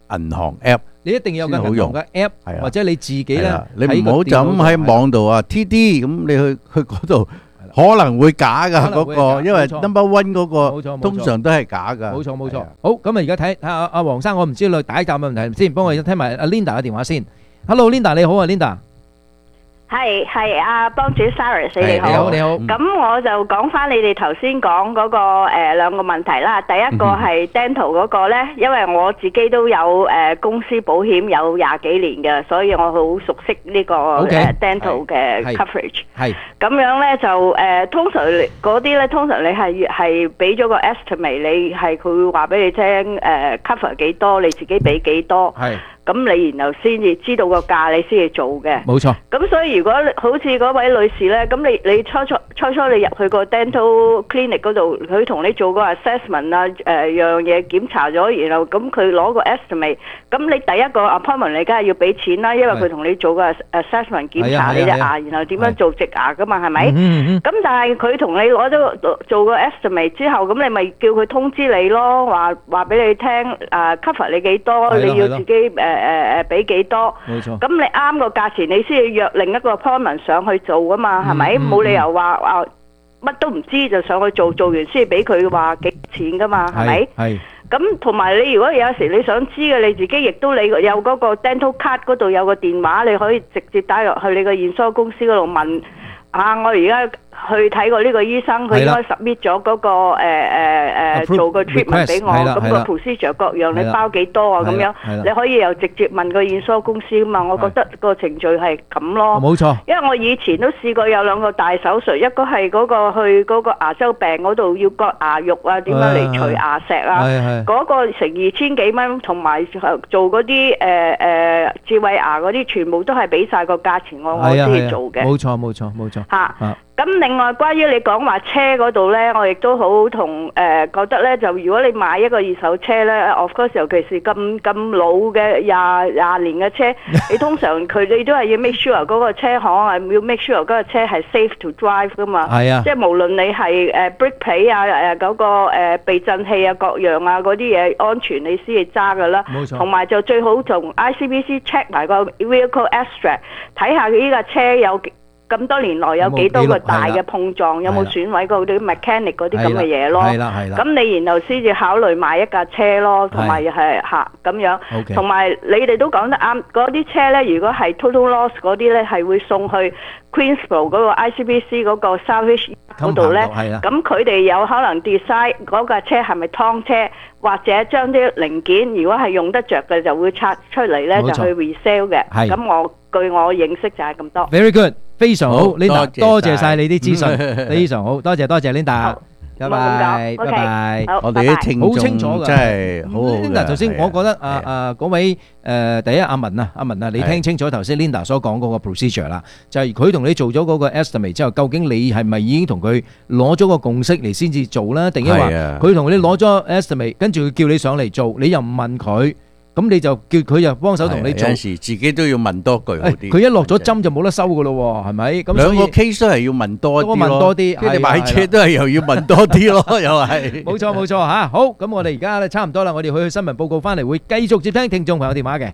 Speaker 1: 銀行 app，
Speaker 2: 你一定要有個
Speaker 1: 先好用
Speaker 2: 銀行嘅 app，
Speaker 1: 係啊
Speaker 2: 或者你自己咧
Speaker 1: 係啊，你
Speaker 2: 喺個
Speaker 1: 唔好就咁
Speaker 2: 電腦度
Speaker 1: 喺網度啊 T D 咁，你去去嗰度可能會假噶嗰
Speaker 2: 可能會假
Speaker 1: 個，因為
Speaker 2: 冇錯
Speaker 1: number one 嗰
Speaker 2: 冇錯冇錯
Speaker 1: 個通常都係假噶。
Speaker 2: 冇錯冇錯。好，咁啊而家睇睇下阿黃生，我唔知你解答問題先，幫我聽埋阿 Linda 嘅電話先。Hello Linda，你好啊 Linda。
Speaker 17: 係係阿幫主 Sarah，你
Speaker 2: 係
Speaker 17: 好，
Speaker 2: 你好你好
Speaker 17: 咁我就講翻你哋頭先講嗰個誒兩個問題啦。第一個係 dental 嗰個咧，因為我自己都有誒公司保險有廿幾年嘅，所以我好熟悉呢個誒 dental 嘅 coverage。
Speaker 2: 係
Speaker 17: 咁樣咧就誒通常嗰啲咧，通常你係係俾咗個 estimate，你係佢會話俾你聽誒 cover 幾多，你自己俾幾多。
Speaker 2: 係。
Speaker 17: 咁你然後先至知道個價，你先至做嘅。
Speaker 2: 冇錯。
Speaker 17: 咁所以如果好似嗰位女士咧，咁你你初初初初你入去個 dental clinic 嗰度，佢同你做個 assessment 啊，誒樣嘢檢查咗，然後咁佢攞個 estimate，咁你第一個 appointment 你梗係要俾錢啦，因為佢同你做個 assessment 檢查你隻牙，然後點樣做植牙噶嘛，係咪？咁但係佢同你攞咗做個 estimate 之後，咁你咪叫佢通知你咯，話話俾你聽誒 cover 你幾多，你要自己誒。誒誒俾幾多？冇錯。咁你啱個價錢，你先要約另一個 appointment 上去做㗎嘛，係咪？冇理由話話乜都唔知就上去做，做完先俾佢話幾錢㗎嘛，係咪？係。咁同埋你如果有時你想知嘅，你自己亦都你有嗰個 dental card 嗰度有個電話，你可以直接打入去你個驗收公司嗰度問啊，我而家去睇過呢個醫生，佢應該 submit 咗嗰個誒誒誒做個 treatment 俾我，咁個 procedure 各樣你包幾多啊？咁樣你可以又直接問個驗收公司啊嘛。我覺得個程序係咁咯。
Speaker 2: 冇錯。因
Speaker 17: 為我以前都試過有兩個大手術，一個係嗰個去嗰個牙周病嗰度要割牙肉啊，點樣嚟除牙石啊？嗰個成二千幾蚊，同埋做嗰啲誒誒智慧牙嗰啲，全部都係俾曬個價錢我，我先至做嘅。
Speaker 2: 冇錯冇錯冇錯。
Speaker 17: 嚇。咁另外關於你講話車嗰度咧，我亦都好同誒覺得咧，就如果你買一個二手車咧 ，of course 尤其是咁咁老嘅廿廿年嘅車，你通常佢哋都係要 make sure 嗰個車行係要 make sure 嗰個車係 safe to drive 噶嘛。係啊，即係無論你係誒 brake plate 啊誒嗰個誒避震器啊各樣啊嗰啲嘢安全，你先至揸噶啦。冇錯。同埋就最好同 I C B C check 埋個 vehicle extract， 睇下呢架車有咁多年來有幾多個大嘅碰撞，有冇損毀過啲 mechanic 嗰啲咁嘅嘢咯？係啦係啦。咁你然後先至考慮買一架車咯，同埋係嚇咁樣。同埋你哋都講得啱，嗰啲車咧，如果係 total loss 嗰啲咧，係會送去 Queensborough 嗰個 I C B C 嗰個 salvage 嗰度咧。咁佢哋有可能 decide 嗰架車係咪劏車，或者將啲零件如果係用得着嘅，就會拆出嚟咧，就去 resale 嘅。係。咁我據我認識就係咁多。
Speaker 2: Very good。非常好 ，Linda，多謝晒你啲資訊，非常好，多謝多謝 Linda，拜拜，拜拜，
Speaker 1: 我哋啲聽眾
Speaker 2: 好清楚㗎，
Speaker 1: 真係好好嘅。
Speaker 2: Linda，頭先我覺得啊啊嗰位誒第一阿文啊，阿文啊，你聽清楚頭先 Linda 所講嗰個 procedure 啦，就係佢同你做咗嗰個 estimate 之後，究竟你係咪已經同佢攞咗個共識嚟先至做啦？定係話佢同你攞咗 estimate，跟住佢叫你上嚟做，你又唔問佢？咁你就叫佢又幫手同你做，
Speaker 1: 有時自己都要問多句好啲。
Speaker 2: 佢一落咗針就冇得收噶咯，係咪？咁
Speaker 1: 兩個 case 都係要問多啲咯。
Speaker 2: 多問多啲，
Speaker 1: 即係你買車都係又要問多啲咯，又係。
Speaker 2: 冇錯冇錯嚇，好，咁我哋而家咧差唔多啦，我哋去去新聞報告翻嚟，會繼續接聽聽眾朋友電話嘅。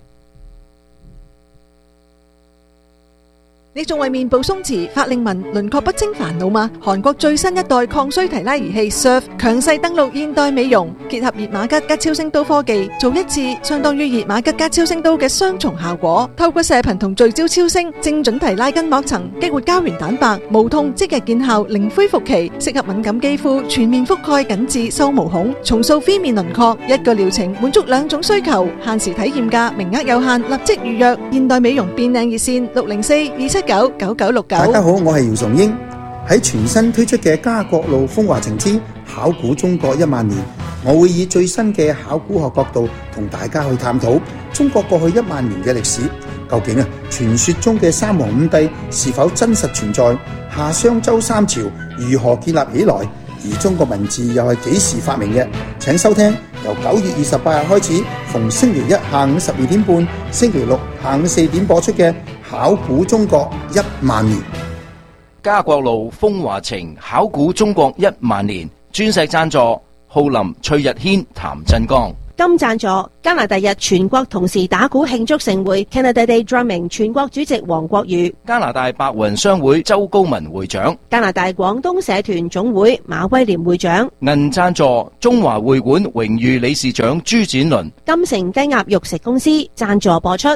Speaker 4: 你仲為面部鬆弛、法令紋、輪廓不清煩惱嗎？韓國最新一代抗衰提拉儀器 Surf 強勢登陸現代美容，結合熱瑪吉加超聲刀科技，做一次相當於熱瑪吉加超聲刀嘅雙重效果。透過射頻同聚焦超聲，精準提拉筋膜層，激活膠原蛋白，無痛即日見效，零恢復期，適合敏感肌膚，全面覆蓋緊致收毛孔，重塑phía面輪廓。一個療程滿足兩種需求，限時體驗價，名額有限，立即預約。現代美容變靚熱線六零四二七九九九六九。
Speaker 18: 大家好，我係姚崇英。喺全新推出嘅家國路風華情之考古中國一萬年，我會以最新嘅考古學角度同大家去探討中國過去一萬年嘅歷史。究竟啊，傳說中嘅三皇五帝是否真實存在？夏商周三朝如何建立起來？而中國文字又係幾時發明嘅？請收聽由九月二十八日開始，逢星期一下午十二點半、星期六下午四點播出嘅考古中國一萬年。
Speaker 19: 家國路風華情考古中國一萬年，鑽石贊助浩林、崔日軒、譚振剛。
Speaker 12: 金贊助加拿大日全國同時打鼓慶祝盛會 Canada Day Drumming 全國主席黃國宇，
Speaker 19: 加拿大白雲商會周高文會長，
Speaker 12: 加拿大廣東社團總會馬威廉會長，
Speaker 19: 銀贊助中華會館榮譽理事長朱展倫，
Speaker 12: 金城雞鴨肉食公司贊助播出。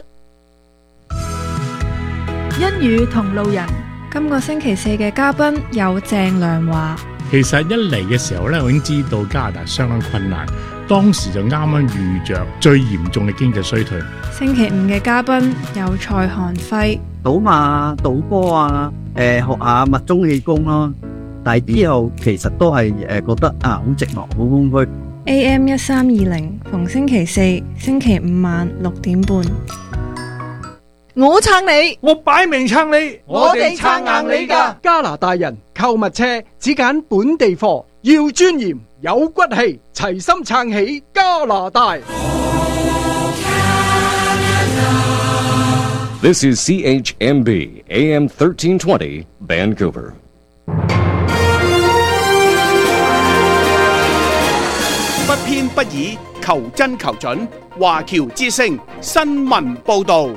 Speaker 20: 一語同路人，今個星期四嘅嘉賓有鄭良華。
Speaker 21: 其實一嚟嘅時候咧，我已經知道加拿大相當困難，當時就啱啱遇着最嚴重嘅經濟衰退。
Speaker 20: 星期五嘅嘉賓有蔡漢輝。
Speaker 22: 賭馬、賭波啊，誒、呃、學下密宗氣功咯。但係之後其實都係誒覺得啊好寂寞，好空虛。
Speaker 20: A M 一三二零，逢星期四、星期五晚六點半。
Speaker 4: 我撐你，
Speaker 7: 我擺明撐你，
Speaker 4: 我哋撐硬你㗎。
Speaker 7: 加拿大人購物車只揀本地貨，要尊嚴有骨氣，齊心撐起加拿大。
Speaker 3: This is C H M B A M thirteen twenty Vancouver.
Speaker 8: 不偏不倚，求真求準。華僑之聲新聞報導。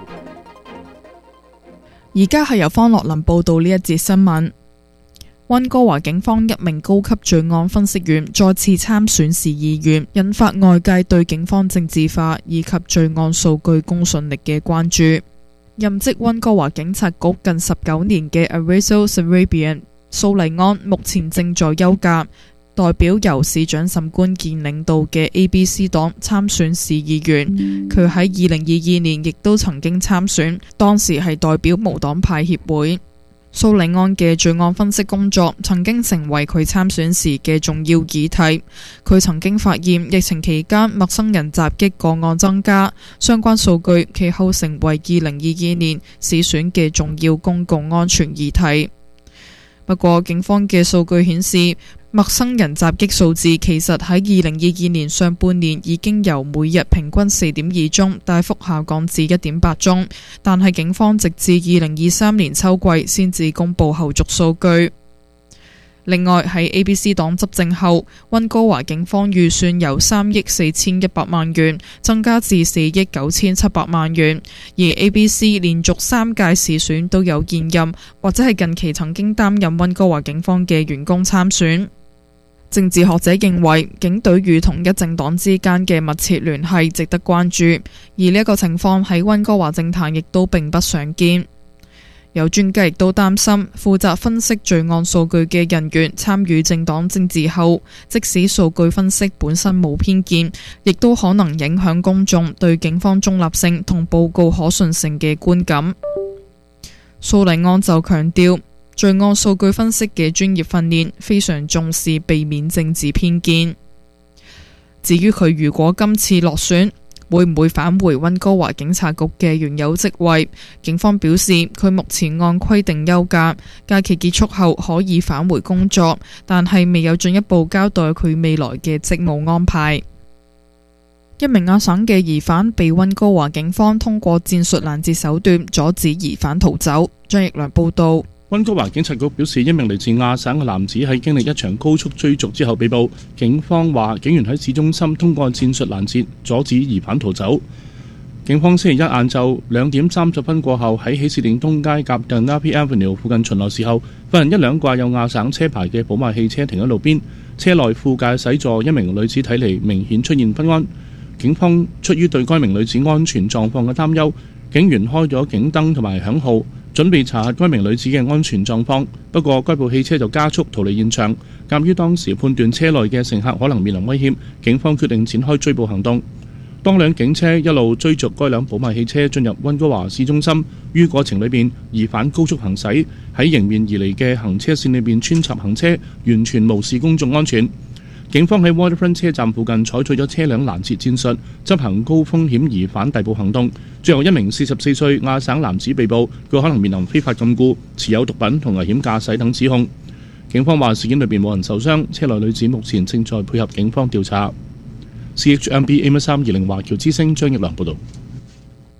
Speaker 23: 而家係由方樂林報道呢一節新聞。溫哥華警方一名高級罪案分析員再次參選市議員，引發外界對警方政治化以及罪案數據公信力嘅關注。任職溫哥華警察局近十九年嘅 Arizo Sarabian 蘇麗安目前正在休假，代表由市長沈官健領導嘅 A B C 黨參選市議員。佢喺二零二二年亦都曾經參選，當時係代表無黨派協會。蘇利安嘅罪案分析工作曾經成為佢參選時嘅重要議題。佢曾經發現疫情期間陌生人襲擊個案增加，相關數據其後成為二零二二年市選嘅重要公共安全議題。不過警方嘅數據顯示，陌生人襲擊數字其實喺二零二二年上半年已經由每日平均四點二宗大幅下降至一點八宗，但係警方直至二零二三年秋季先至公布後續數據。另外喺 A B C 黨執政後，溫哥華警方預算由三億四千一百萬元增加至四億九千七百萬元，而 A B C 連續三屆市選都有現任或者係近期曾經擔任溫哥華警方嘅員工參選。政治學者認為，警隊與同一政黨之間嘅密切聯繫值得關注，而呢一個情況喺溫哥華政壇亦都並不常見。有專家亦都擔心，負責分析罪案數據嘅人員參與政黨政治後，即使數據分析本身冇偏見，亦都可能影響公眾對警方中立性同報告可信性嘅觀感。蘇利安就強調，罪案數據分析嘅專業訓練非常重視避免政治偏見。至於佢如果今次落選，會唔會返回溫哥華警察局嘅原有職位？警方表示，佢目前按規定休假，假期結束後可以返回工作，但係未有進一步交代佢未來嘅職務安排。一名亞省嘅疑犯被溫哥華警方通過戰術攔截手段阻止疑犯逃走。張奕良報道。
Speaker 11: 溫哥華警察局表示，一名嚟自亞省嘅男子喺經歷一場高速追逐之後被捕。警方話，警員喺市中心通過戰術攔截，阻止疑犯逃走。警方星期一晏晝兩點三十分過後，喺喜事甸東街夾 Dunapie Avenue 附近巡邏時候，發現一輛掛有亞省車牌嘅寶馬汽車停喺路邊，車內副駕駛座一名女子睇嚟明顯出現不安。警方出於對該名女子安全狀況嘅擔憂，警員開咗警燈同埋響號，準備查核該名女子嘅安全狀況。不過該部汽車就加速逃離現場。鑑於當時判斷車內嘅乘客可能面臨威脅，警方決定展開追捕行動。當輛警車一路追逐該輛寶馬汽車進入溫哥華市中心，於過程裏邊疑犯高速行駛，喺迎面而嚟嘅行車線裏邊穿插行車，完全無視公眾安全。警方喺 Waterfront 車站附近採取咗車輛攔截戰術，執行高風險疑犯逮捕行動。最後一名四十四歲亞省男子被捕，佢可能面臨非法禁錮、持有毒品同危險駕駛等指控。警方話事件裏邊冇人受傷，車內女子目前正在配合警方調查。C H M B A M 三二零華僑之聲張奕良報道。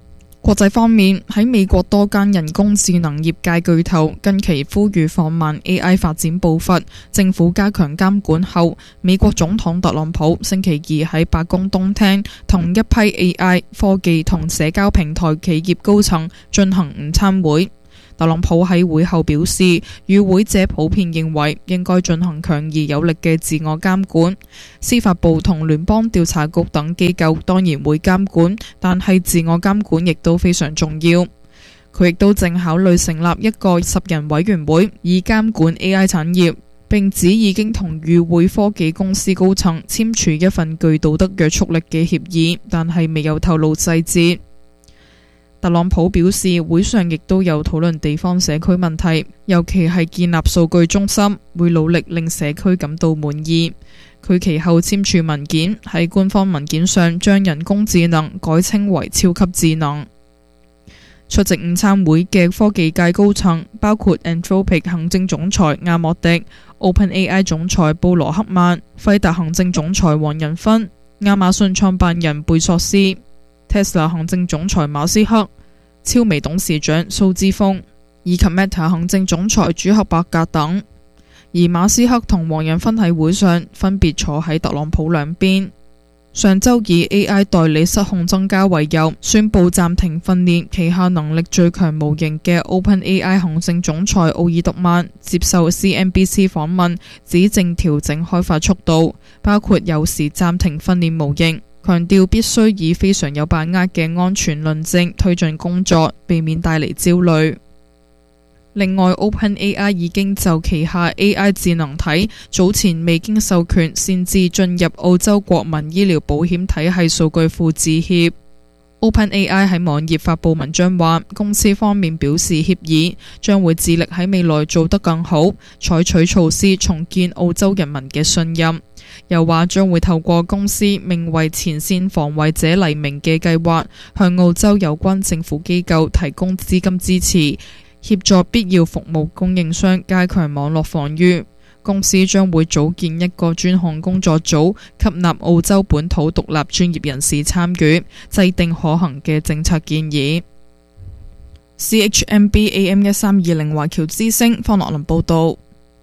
Speaker 23: 國際方面，喺美國多間人工智能業界巨頭近期呼籲放慢 A I 發展步伐，政府加強監管後，美國總統特朗普星期二喺白宮東廳同一批 A I 科技同社交平台企業高層進行午餐會。特朗普喺會後表示，與會者普遍認為應該進行強而有力嘅自我監管。司法部同聯邦調查局等機構當然會監管，但係自我監管亦都非常重要。佢亦都正考慮成立一個十人委員會，以監管 A I 產業，並指已經同與會科技公司高層簽署一份具道德約束力嘅協議，但係未有透露細節。特朗普表示，會上亦都有討論地方社區問題，尤其係建立數據中心，會努力令社區感到滿意。佢其後簽署文件，喺官方文件上將人工智能改稱為超級智能。出席午餐會嘅科技界高層包括 Anthropic 行政總裁阿莫迪、OpenAI 總裁布羅克曼、輝達行政總裁黃仁勳、亞馬遜創辦人貝索斯、Tesla 行政總裁馬斯克、超微董事長蘇之峰以及 Meta 行政總裁朱克伯格等。而馬斯克同黃仁勳喺會上分別坐喺特朗普兩邊。上周以 A I 代理失控增加為由，宣布暫停訓練旗下能力最強模型嘅 OpenAI 行政總裁奧爾特曼接受 C N B C 訪問，指正調整開發速度，包括有時暫停訓練模型，強調必須以非常有把握嘅安全論證推進工作，避免帶嚟焦慮。另外 OpenAI 已經就旗下 A I 智能體早前未經授權擅自進入澳洲國民醫療保險體系數據庫致歉。OpenAI 喺網頁發布文章話，公司方面表示歉意，將會致力喺未來做得更好，採取措施重建澳洲人民嘅信任。又話將會透過公司名為前線防衛者黎明嘅計劃，向澳洲有關政府機構提供資金支持，協助必要服務供應商加強網絡防禦。公司將會組建一個專項工作組，吸納澳洲本土獨立專業人士參與，制定可行嘅政策建議。C H M B A M 一三二零華僑之聲方樂林報道。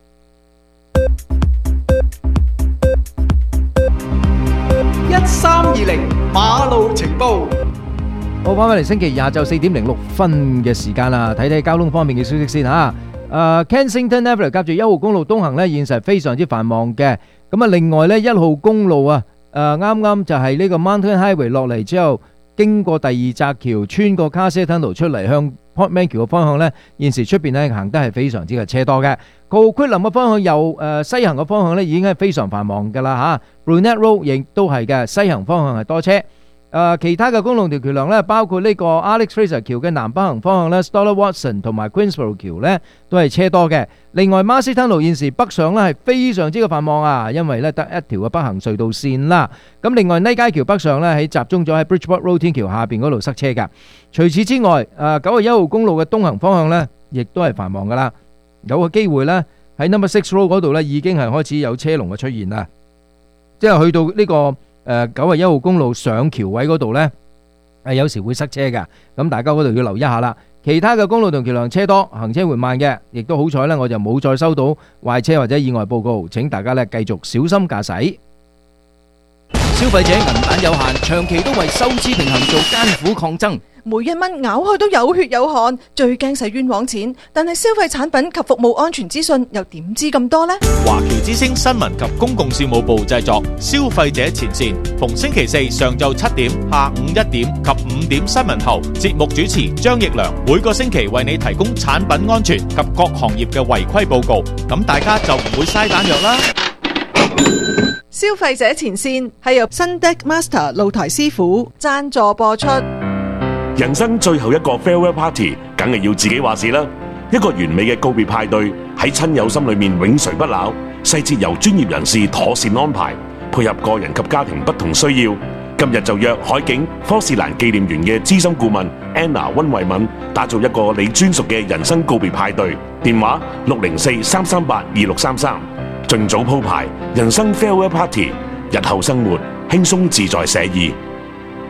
Speaker 7: 一三二零馬路情報。
Speaker 2: 好，翻返嚟星期廿晝四點零六分嘅時間啦，睇睇交通方面嘅消息先吓。誒 Kensington Avenue 夾住一號公路東行呢，現時係非常之繁忙嘅。咁啊，另外呢，一號公路啊，誒啱啱就係呢個 Mountain Highway 落嚟之後，經過第二匝橋，穿過 Castle Tunnel 出嚟向 Portman 橋嘅方向呢，現時出邊呢行得係非常之嘅車多嘅。Coquitlam嘅方向右誒西行嘅方向呢，已經係非常繁忙㗎啦嚇。Brunette Road 亦都係嘅，西行方向係多車。誒其他嘅公路條橋梁咧，包括呢個 Alex Fraser 橋嘅南北行方向咧 ，Stoller Watson 同埋 Queensborough 橋咧都係車多嘅。另外 Marsden 路現時北上咧係非常之嘅繁忙啊，因為咧得一條嘅北行隧道線啦。咁另外呢街橋北上咧喺集中咗喺 Bridgeport Road 天橋下邊嗰度塞車㗎。除此之外，誒九十一號公路嘅東行方向咧，亦都係繁忙㗎啦。有個機會咧喺 Number Six Road 嗰度咧已經係開始有車龍嘅出現啦，即係去到呢個。誒九十一號公路上橋位嗰度呢，誒有時會塞車㗎，咁大家嗰度要留意下啦。其他嘅公路同橋梁車多，行車緩慢嘅，亦都好彩呢，我就冇再收到壞車或者意外報告。請大家呢繼續小心駕駛。
Speaker 19: 消費者銀彈有限，長期都為收支平衡做艱苦抗爭。
Speaker 4: 每一蚊咬開都有血有汗，最驚使冤枉錢。但係消費產品及服務安全資訊又點知咁多呢？
Speaker 5: 華僑之聲新聞及公共事務部製作，消費者前線，逢星期四上晝七點、下午一點及五點新聞後，節目主持張奕良每個星期為你提供產品安全及各行業嘅違規報告，咁大家就唔會嘥彈藥啦。
Speaker 4: 消費者前線係由新 Deck Master 露台師傅贊助播出。
Speaker 6: 人生最後一個 farewell party，梗係要自己話事啦。一個完美嘅告別派對喺親友心裏面永垂不朽，細節由專業人士妥善安排，配合個人及家庭不同需要。今日就約海景科士蘭紀念園嘅資深顧問 Anna 溫慧敏，打造一個你專屬嘅人生告別派對。電話六零四三三八二六三三，盡早鋪排人生 farewell party，日後生活輕鬆自在寫意。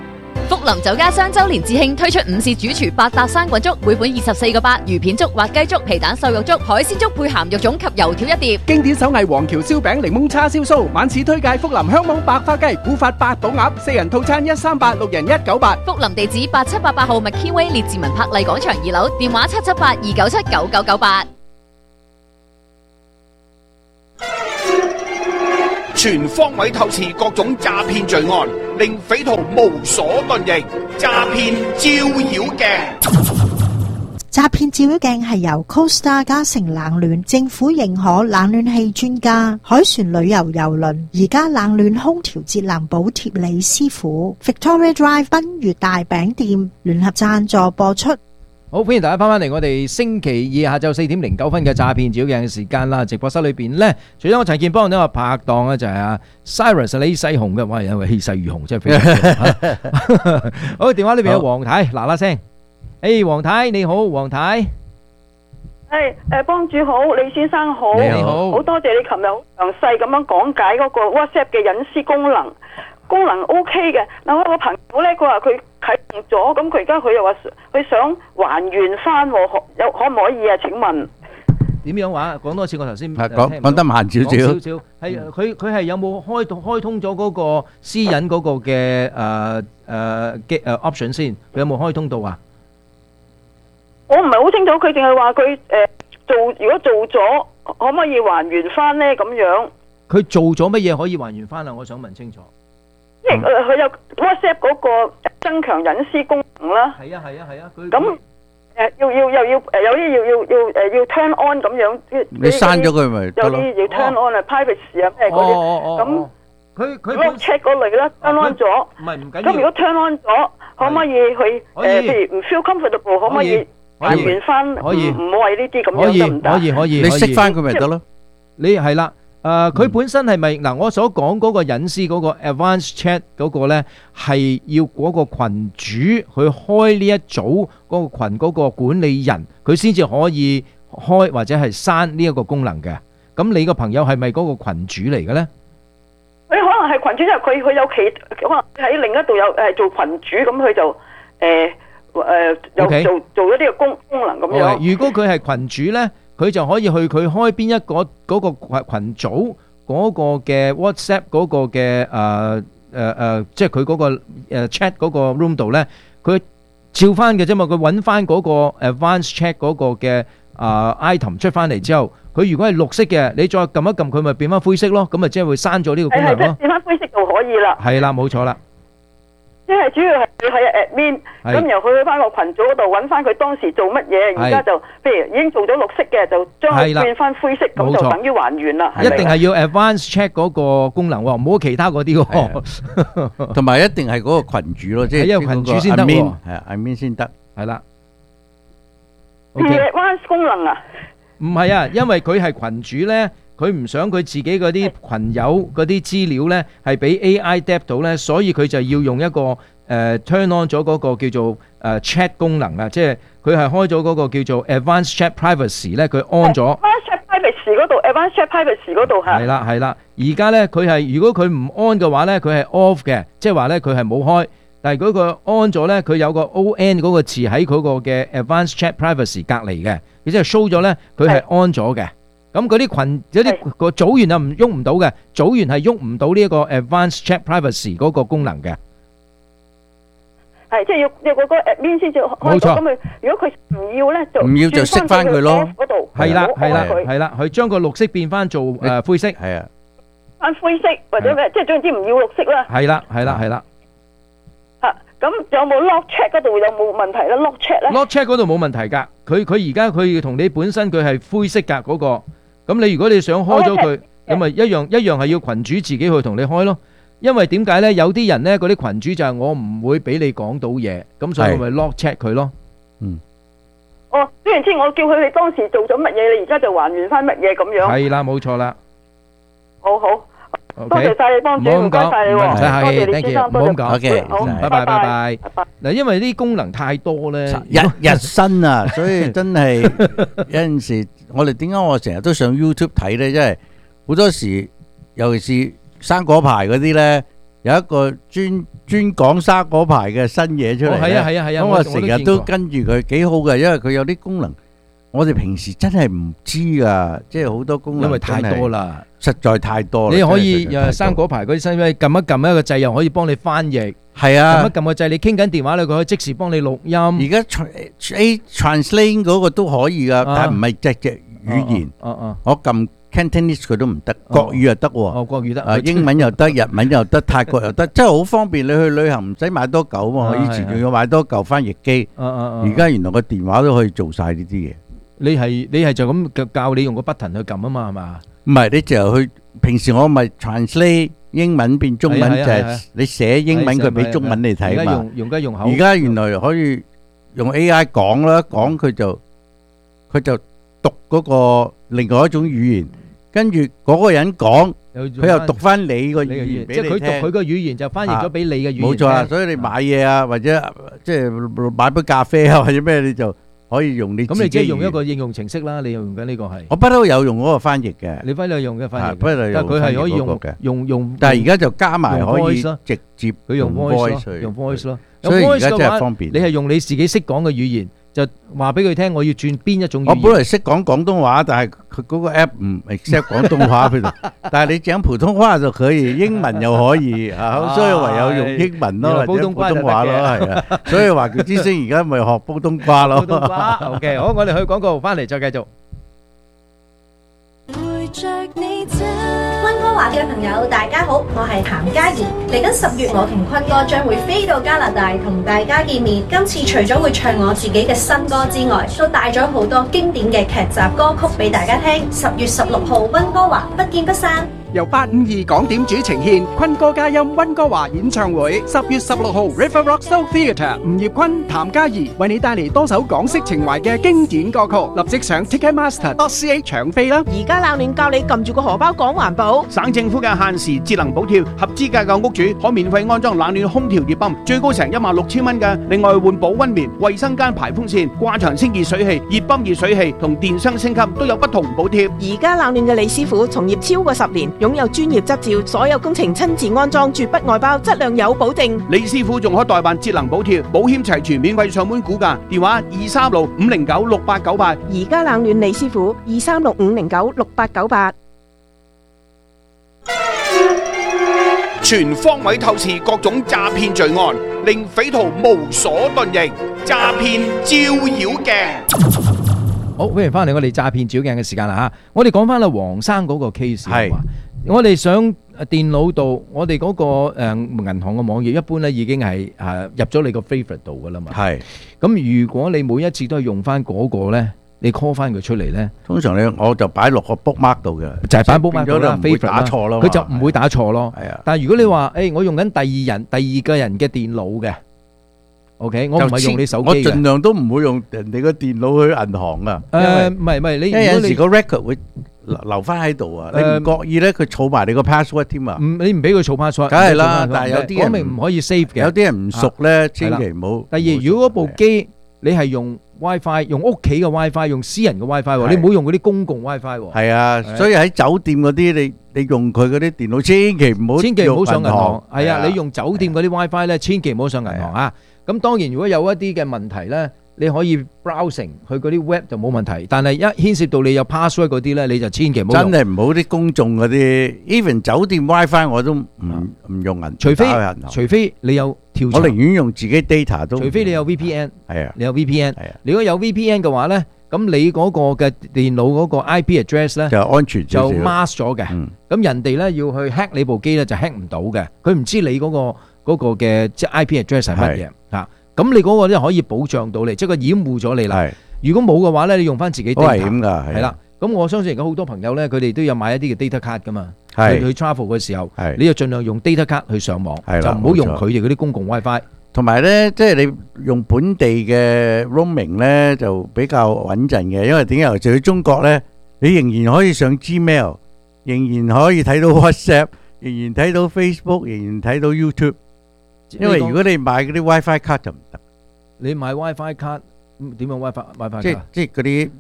Speaker 9: 福林酒家雙周年致慶推出午市主廚八搭生滾粥，每款二十四個八，魚片粥、滑雞粥、皮蛋瘦肉粥、海鮮粥配鹹肉粽及油條一碟。
Speaker 7: 經典手藝黃橋燒餅、檸檬叉燒酥，晚市推介福林香網白花雞、古法八寶鴨，四人套餐一三八，六人一九八。
Speaker 9: 福林地址八七八八號麥堅威列治文柏麗廣場二樓，電話七七八二九七九九九八。
Speaker 8: 全方位透視各種詐騙罪案，令匪徒無所遁形。詐騙照妖鏡，
Speaker 10: 詐騙照妖鏡係由 Costa 嘉誠冷暖政府認可冷暖氣專家海船旅遊郵輪而家冷暖空調節能補貼李師傅 Victoria Drive 賓悅大餅店聯合贊助播出。
Speaker 2: 好，歡迎大家翻返嚟我哋星期二下晝四點零九分嘅詐騙照妖鏡嘅時間啦！直播室裏邊呢，除咗我陳健邦呢個拍檔呢，就係阿 Cyrus 李世雄嘅，哇，有個氣勢如虹，真係非常之好。電話裏邊有黃太，嗱嗱聲，誒，黃太你好，黃太，
Speaker 17: 係誒，幫主好，李先生好，
Speaker 2: 你好，
Speaker 17: 好多謝你琴日好詳細咁樣講解嗰個 WhatsApp 嘅隱私功能。功能 OK 嘅，嗱我個朋友咧，佢話佢啟動咗，咁佢而家佢又話佢想還原翻，可有可唔可以啊？請問
Speaker 2: 點樣話？講多次，我頭先
Speaker 1: 係講講得慢少少，
Speaker 2: 少少係佢佢係有冇開開通咗嗰個私隱嗰個嘅誒誒嘅誒 option 先？佢有冇開通到啊？
Speaker 17: 我唔係好清楚，佢淨係話佢誒做，如果做咗，可唔可以還原翻咧？咁樣
Speaker 2: 佢做咗乜嘢可以還原翻啊？我想問清楚。
Speaker 17: 即係佢有 WhatsApp 嗰個增強隱私功能啦。
Speaker 2: 係啊係啊係啊，佢
Speaker 17: 咁誒要要又要誒有啲要要要誒要 turn on 咁樣。
Speaker 1: 你刪咗佢咪得咯？
Speaker 17: 有啲要 turn on 啊 privacy 啊咩嗰啲。咁
Speaker 2: 佢佢
Speaker 17: lock check 嗰類啦 turn on 咗。
Speaker 2: 唔係唔緊要。
Speaker 17: 咁如果 turn on 咗，可唔可以去誒？譬如唔 feel comfortable，可唔可以還原翻？
Speaker 2: 可以。
Speaker 17: 唔好係呢啲咁樣得唔得？
Speaker 2: 可以可以。
Speaker 1: 你熄翻佢咪得咯？
Speaker 2: 你係啦。誒，佢本身係咪嗱？我所講嗰個隱私嗰個 advanced chat 嗰個咧，係要嗰個群主去開呢一組嗰個群嗰個管理人，佢先至可以開或者係刪呢一個功能嘅。咁你個朋友係咪嗰個群主嚟嘅咧？
Speaker 17: 佢可能係群主，因為佢佢有其可能喺另一度有誒做群主，咁佢就誒誒有做做咗呢個功功能咁樣。
Speaker 2: 如果佢係群主咧？佢就可以去佢開邊一個嗰個群組嗰個嘅 WhatsApp 嗰個嘅誒誒誒，即係佢嗰個誒 chat 嗰個 room 度咧，佢照翻嘅啫嘛。佢揾翻嗰個 advanced chat 嗰個嘅啊 item 出翻嚟之後，佢如果係綠色嘅，你再撳一撳佢咪變翻灰色咯。咁咪即係會刪咗呢個功能咯。
Speaker 17: 變翻灰色就可以啦。
Speaker 2: 係啦，冇錯啦。
Speaker 17: 即係主要係佢喺 admin，咁由佢去翻個群組嗰度揾翻佢當時做乜嘢，而家就譬如已經做咗綠色嘅，就將佢變翻灰色，咁就等於還原啦。
Speaker 2: 一定係要 advanced check 嗰個功能喎，唔好其他嗰啲喎。
Speaker 1: 同埋一定係嗰個群主咯，即係
Speaker 2: 一個群主先得喎，
Speaker 1: 係啊 admin 先得，
Speaker 2: 係啦。
Speaker 17: 係 advanced 功能啊？
Speaker 2: 唔係啊，因為佢係群主咧。佢唔想佢自己嗰啲群友嗰啲資料咧係俾 A I 捉到咧，所以佢就要用一個誒、呃、turn on 咗嗰個叫做誒、呃、chat 功能啊，即係佢係開咗嗰個叫做 advanced chat privacy 咧，佢 on 咗。
Speaker 17: advanced chat privacy 嗰度 advanced chat privacy 嗰度係。
Speaker 2: 係啦係啦，而家咧佢係如果佢唔 on 嘅話咧，佢係 off 嘅，即係話咧佢係冇開。但係如果佢 on 咗咧，佢有個 on 嗰個詞喺佢個嘅 advanced chat privacy 隔離嘅，亦即係 show 咗咧佢係 on 咗嘅。咁嗰啲群有啲個組員啊唔喐唔到嘅，組員係喐唔到呢一個 advanced chat privacy 嗰個功能嘅。
Speaker 17: 係即係要要嗰個 admin 先至開到，咁佢如果佢唔要咧，就
Speaker 1: 唔要就熄翻佢咯。
Speaker 2: 係啦係啦係啦，佢將個綠色變翻做誒灰色。
Speaker 1: 係啊，
Speaker 17: 翻灰色或者咩，即係總之唔要綠色啦。
Speaker 2: 係啦係啦係啦。
Speaker 17: 嚇，咁有冇 lock check 嗰度有冇問題咧 ？lock check 咧
Speaker 2: ？lock check 嗰度冇問題㗎，佢佢而家佢要同你本身佢係灰色㗎嗰個。咁你如果你想開咗佢，咁咪一樣一樣係要群主自己去同你開咯。因為點解咧？有啲人咧，嗰啲群主就係我唔會俾你講到嘢，咁所以我咪 lock check 佢咯。嗯。
Speaker 17: 哦，雖然之我叫佢你當時做咗乜嘢，你而家就還原翻乜嘢咁樣。
Speaker 2: 係啦，冇錯啦。
Speaker 17: 好好。多謝晒你幫主，唔該晒你喎。
Speaker 2: 唔使客氣，thank you，唔好咁講。
Speaker 1: OK，
Speaker 2: 好，拜拜拜拜。嗱，因為啲功能太多咧，
Speaker 1: 日日新啊，所以真係有陣時，我哋點解我成日都上 YouTube 睇咧？因為好多時，尤其是生果牌嗰啲咧， 有一個專專講生果牌嘅新嘢出嚟。
Speaker 2: 係啊係啊係啊！
Speaker 1: 咁我成日都跟住佢，幾好嘅，因為佢有啲功能，我哋平時真係唔知噶，即係好多功能，
Speaker 2: 因為太多啦，
Speaker 1: 實在太多啦。
Speaker 2: 你可以誒生果牌嗰啲新，撳一撳一個掣，又可以幫你翻譯。
Speaker 1: 係啊，
Speaker 2: 撳一撳個掣，你傾緊電話咧，佢可以即時幫你錄音。
Speaker 1: 而家 A translate 嗰個都可以噶，但係唔係隻隻語言。
Speaker 2: 哦哦，
Speaker 1: 我撳 Cantonese 佢都唔得，國語又得喎。
Speaker 2: 哦，國語得。
Speaker 1: 啊，英文又得，日文又得，泰國又得，真係好方便。你去旅行唔使買多嚿嘛，以前仲要買多嚿翻譯機。而家原來個電話都可以做晒呢啲嘢。
Speaker 2: 你係你係就咁教你用個 button 去撳啊嘛，係嘛？
Speaker 1: 唔係，你就去平時我咪 translate 英文變中文，就係你寫英文佢俾中文你睇嘛。
Speaker 2: 用用家用口。
Speaker 1: 而家原來可以用 A I 講啦，講佢就佢就讀嗰個另外一種語言，跟住嗰個人講，佢又讀翻你個語言俾你聽。
Speaker 2: 即係佢讀佢個語言就翻譯咗俾你嘅語言。
Speaker 1: 冇錯啊，所以你買嘢啊，或者即係買杯咖啡啊，或者咩你就。可以用你自己。
Speaker 2: 咁你即係用一個應用程式啦，你又用緊呢個係。
Speaker 1: 我不嬲有用嗰個翻譯嘅。
Speaker 2: 你不嬲用嘅翻譯，
Speaker 1: 不嬲用。
Speaker 2: 但係佢係可以用用用。
Speaker 1: 但係而家就加埋可以直接
Speaker 2: 佢用 voice 用 voice 咯。
Speaker 1: 所以而家真係方便。
Speaker 2: 你係用你自己識講嘅語言，就話俾佢聽，我要轉邊一種語言。
Speaker 1: 我本來識講廣東話，但係佢嗰個 app 唔 accept 廣東話俾佢。但係你講普通話就可以，英文又可以啊，所以唯有用英文咯，或者普通話咯，係啊。所以華僑之聲而家咪學普通話咯。
Speaker 2: 普通話 OK， 好，我哋去廣告，翻嚟再繼續。
Speaker 13: 溫哥華嘅朋友，大家好，我係譚嘉怡。嚟緊十月，我同坤哥將會飛到加拿大同大家見面。今次除咗會唱我自己嘅新歌之外，都帶咗好多經典嘅劇集歌曲俾大家聽。十月十六號，溫哥華不見不散。
Speaker 7: 由八五二港點主呈獻坤哥嘉音溫哥華演唱會，十月十六號 River Rock Soul Theatre， 吳業坤、譚嘉怡為你帶嚟多首港式情懷嘅經典歌曲，立即上 Ticketmaster dot C A 搶飛啦！
Speaker 12: 而家冷暖教你撳住個荷包講環保，
Speaker 8: 省政府嘅限時節能補貼，合資格嘅屋主可免費安裝冷暖空調熱泵，最高成一萬六千蚊嘅。另外換保溫棉、衛生間排風扇、掛牆清熱水器、熱泵熱水器同電箱升級都有不同補貼。
Speaker 12: 而家冷暖嘅李師傅從業超過十年。擁有專業執照，所有工程親自安裝，絕不外包，質量有保證。
Speaker 8: 李師傅仲可代辦節能補貼，保險齊全，免費上門估價，電話二三六五零九六八九八。
Speaker 12: 而家冷暖李師傅二三六五零九六八九八。
Speaker 8: 全方位透視各種詐騙罪案，令匪徒無所遁形。詐騙照妖鏡。
Speaker 2: 好，歡迎翻嚟我哋詐騙照鏡嘅時間啦嚇！我哋講翻啦，黃生嗰個 case 係，我哋想電腦度，我哋嗰個誒銀行嘅網頁一般咧已經係誒入咗你個 favorite 度噶啦嘛。係，咁如果你每一次都係用翻嗰個咧，你 call 翻佢出嚟咧，
Speaker 1: 通常你我就擺落個 bookmark 度嘅，
Speaker 2: 就係擺 bookmark 度啦，
Speaker 1: 唔會打錯咯，
Speaker 2: 佢就唔會打錯咯。
Speaker 1: 係啊，
Speaker 2: 但係如果你話誒我用緊第二人、第二個人嘅電腦嘅。OK， 我唔係用你手機嘅，
Speaker 1: 我盡量都唔會用人哋個電腦去銀行啊。
Speaker 2: 誒，唔係唔係，你
Speaker 1: 因為有時個 record 會留留翻喺度啊。你唔覺意咧，佢儲埋你個 password 添啊。
Speaker 2: 唔，你唔俾佢儲 password，
Speaker 1: 梗係啦。但係有啲人
Speaker 2: 講明唔可以 save 嘅。
Speaker 1: 有啲人唔熟咧，千祈唔好。
Speaker 2: 第二，如果嗰部機你係用 WiFi，用屋企嘅 WiFi，用私人嘅 WiFi，你唔好用嗰啲公共 WiFi。係
Speaker 1: 啊，所以喺酒店嗰啲，你你用佢嗰啲電腦，千祈唔好，
Speaker 2: 千祈唔好上銀行。係啊，你用酒店嗰啲 WiFi 咧，千祈唔好上銀行啊。咁當然，如果有一啲嘅問題咧，你可以 browsing 去嗰啲 web 就冇問題。但係一牽涉到你有 password 嗰啲咧，你就千祈唔好用。
Speaker 1: 真係唔好啲公眾嗰啲 ，even 酒店 WiFi 我都唔唔用銀，
Speaker 2: 除非除非你有跳牆，
Speaker 1: 我寧願用自己 data 都。
Speaker 2: 除非你有 V P N，
Speaker 1: 係啊，
Speaker 2: 你有 V P N，
Speaker 1: 係啊。
Speaker 2: 如果有 V P N 嘅話咧，咁你嗰個嘅電腦嗰個 I P address 咧
Speaker 1: 就安全
Speaker 2: 就 mask 咗嘅。咁人哋咧要去 hack 你部機咧就 hack 唔到嘅，佢唔知你嗰個嗰個嘅即係 I P address 係乜嘢嚇。咁你嗰個咧可以保障到你，即係佢掩護咗你啦。如果冇嘅話咧，你用翻自己 data。
Speaker 1: 危險㗎，
Speaker 2: 係啦。咁我相信而家好多朋友咧，佢哋都有買一啲嘅 data card 噶嘛。
Speaker 1: 係。
Speaker 2: 去 travel 嘅時候，你就盡量用 data card 去上網，就唔好用佢哋嗰啲公共 WiFi。
Speaker 1: 同埋咧，即係你用本地嘅 roaming 咧，就比較穩陣嘅，因為點解？尤其去中國咧，你仍然可以上 Gmail，仍然可以睇到 WhatsApp，仍然睇到 Facebook，仍然睇到 YouTube。因為如果你買嗰啲 WiFi 卡就唔得，
Speaker 2: 你買 WiFi 卡點樣 WiFi WiFi 卡？
Speaker 1: 即係即係嗰啲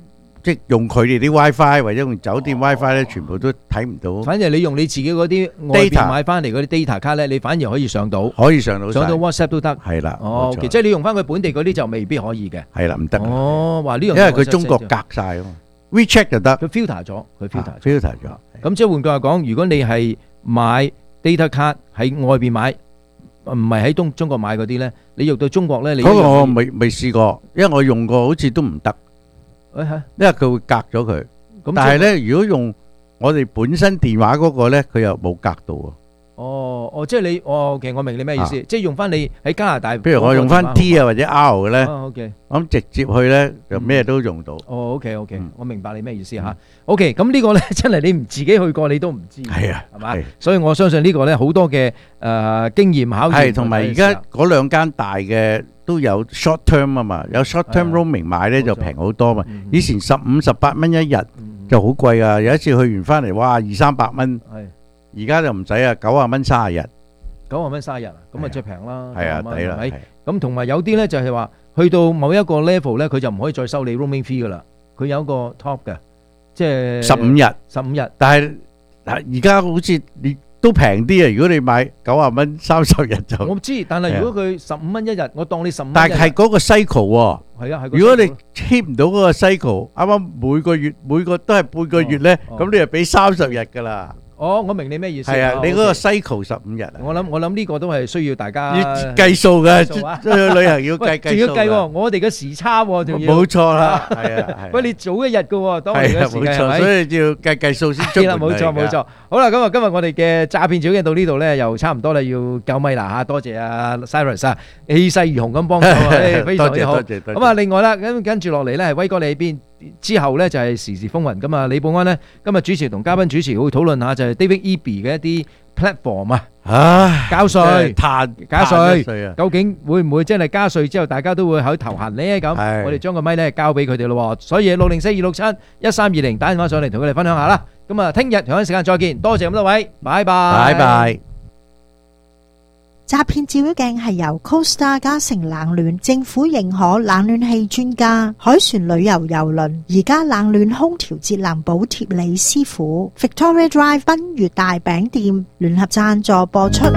Speaker 1: 即係用佢哋啲 WiFi 或者用酒店 WiFi 咧，全部都睇唔到。
Speaker 2: 反正你用你自己嗰啲外邊買翻嚟嗰啲 data 卡咧，你反而可以上到，
Speaker 1: 可以上到，
Speaker 2: 上到 WhatsApp 都得。
Speaker 1: 係啦，
Speaker 2: 哦，即係你用翻佢本地嗰啲就未必可以嘅。
Speaker 1: 係啦，唔得。
Speaker 2: 哦，話呢樣，
Speaker 1: 因為佢中國隔晒啊嘛 ，WeChat 就得，
Speaker 2: 佢 filter 咗，佢 filter
Speaker 1: filter 咗。
Speaker 2: 咁即係換句話講，如果你係買 data 卡喺外邊買，唔係喺中中國買嗰啲咧，你用到中國咧，你
Speaker 1: 嗰個我未未試過，因為我用過，好似都唔得。
Speaker 2: 誒係，
Speaker 1: 因為佢會隔咗佢。咁但係咧，如果用我哋本身電話嗰個咧，佢又冇隔到喎。
Speaker 2: 哦哦，即係你，哦，OK，我明你咩意思，即係用翻你喺加拿大。
Speaker 1: 譬如我用翻 T 啊或者 R 嘅咧，
Speaker 2: 哦，OK，
Speaker 1: 咁直接去咧就咩都用到。
Speaker 2: 哦，OK OK，我明白你咩意思嚇。OK，咁呢個咧真係你唔自己去過你都唔知。
Speaker 1: 係啊，
Speaker 2: 係嘛？所以我相信呢個咧好多嘅誒經驗考驗。
Speaker 1: 係，同埋而家嗰兩間大嘅都有 short term 啊嘛，有 short term roaming 買咧就平好多嘛。以前十五十八蚊一日就好貴啊，有一次去完翻嚟，哇二三百蚊。係。而家就唔使啊，九啊蚊三十日，
Speaker 2: 九啊蚊三十日啊，咁啊最平啦，
Speaker 1: 係啊，抵啦，
Speaker 2: 咁同埋有啲咧就係話，去到某一個 level 咧，佢就唔可以再收你 roaming fee 噶啦，佢有一個 top 嘅，即係
Speaker 1: 十五日，
Speaker 2: 十五日。
Speaker 1: 但係而家好似你都平啲啊！如果你買九啊蚊三十日就，
Speaker 2: 我知，但係如果佢十五蚊一日，我當你十五蚊。
Speaker 1: 但係嗰個 cycle 喎，
Speaker 2: 係啊係。
Speaker 1: 如果你 keep 唔到嗰個 cycle，啱啱每個月每個都係半個月咧，咁你就俾三十日㗎啦。
Speaker 2: 哦，我明你咩意思。
Speaker 1: 係啊，你嗰個 cycle 十五日啊。
Speaker 2: 我諗我諗呢個都係需要大家
Speaker 1: 要計數嘅，出去旅行要計計數。
Speaker 2: 仲要計喎，我哋嘅時差喎，仲要。
Speaker 1: 冇錯啦，係啊係。
Speaker 2: 喂，你早一日嘅喎，當年嘅時間係咪？
Speaker 1: 所以要計計數先出門嚟㗎。
Speaker 2: 冇錯冇錯。好啦，咁啊今日我哋嘅詐騙小鏡到呢度咧，又差唔多啦，要救咪啦嚇，多謝阿 Cyrus 啊，氣勢如虹咁幫手啊，非常之好。咁啊，另外啦，咁跟住落嚟咧，係威哥你喺邊？之後咧就係時事風雲咁啊！李寶安咧今日主持同嘉賓主持會討論下就係 David Eby 嘅一啲 platform 啊，唉，交稅、
Speaker 1: 碳
Speaker 2: 加稅，究竟會唔會真係加稅之後大家都會喺頭痕咧？咁我哋將個咪咧交俾佢哋咯，所以六零四二六七一三二零打電話上嚟同佢哋分享下啦。咁啊，聽日同一時間再見，多謝咁多位，拜拜，
Speaker 1: 拜拜。
Speaker 10: 詐騙照妖鏡係由 Costa 嘉誠冷暖政府認可冷暖氣專家海船旅遊郵輪而家冷暖空調節能補貼李師傅 Victoria Drive 賓悅大餅店聯合贊助播出。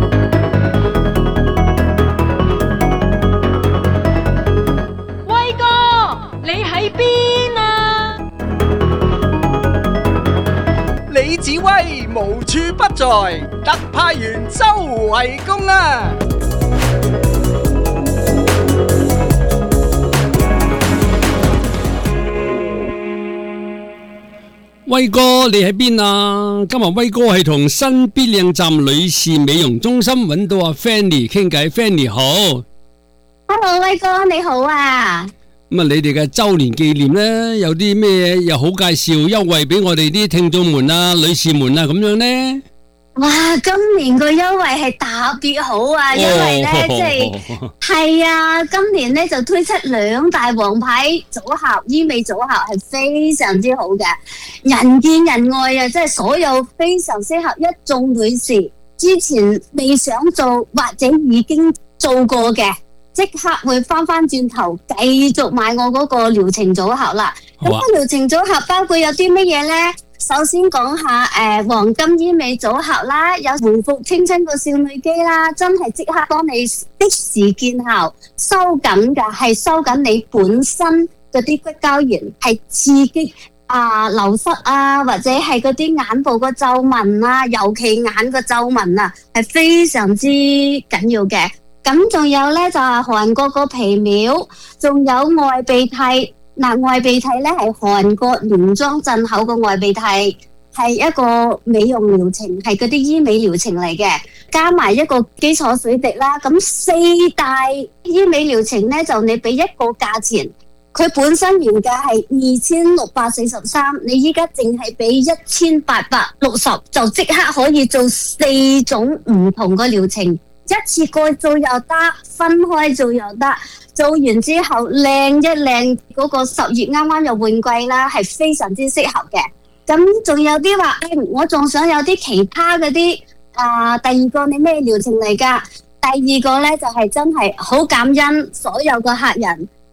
Speaker 14: 威哥，你喺邊啊？
Speaker 7: 李子威無處不在，特派員周圍公啊！
Speaker 15: 威哥，你喺邊啊？今日威哥係同新必靚站女士美容中心揾到阿 Fanny 傾偈 ，Fanny 好。
Speaker 16: Hello， 威哥你好啊！
Speaker 15: 咁啊，你哋嘅周年紀念呢，有啲咩又好介紹優惠俾我哋啲聽眾們啊、女士們啊咁樣呢？
Speaker 16: 哇！今年個優惠係特別好啊，因為呢，即係係啊，今年呢就推出兩大王牌組合，醫美組合係非常之好嘅，人見人愛啊！即係所有非常適合一眾女士之前未想做或者已經做過嘅。即刻會翻翻轉頭繼續買我嗰個療程組合啦。咁個療程組合包括有啲乜嘢呢？首先講下誒、呃、黃金醫美組合啦，有回復青春個少女肌啦，真係即刻幫你即時見效，收緊㗎，係收緊你本身嗰啲骨膠原，係刺激啊、呃、流失啊，或者係嗰啲眼部個皺紋啊，尤其眼個皺紋啊，係非常之緊要嘅。咁仲有咧就係韓國個皮秒，仲有外鼻涕。嗱，外鼻涕咧係韓國連莊鎮口個外鼻涕，係一個美容療程，係嗰啲醫美療程嚟嘅，加埋一個基礎水滴啦。咁四大醫美療程咧就你俾一個價錢，佢本身原價係二千六百四十三，你依家淨係俾一千八百六十，就即刻可以做四種唔同嘅療程。一次過做又得，分開做又得，做完之後靚一靚，嗰個十月啱啱又換季啦，係非常之適合嘅。咁仲有啲話，誒，我仲想有啲其他嗰啲啊，第二個你咩療程嚟噶？第二個呢就係真係好感恩所有個客人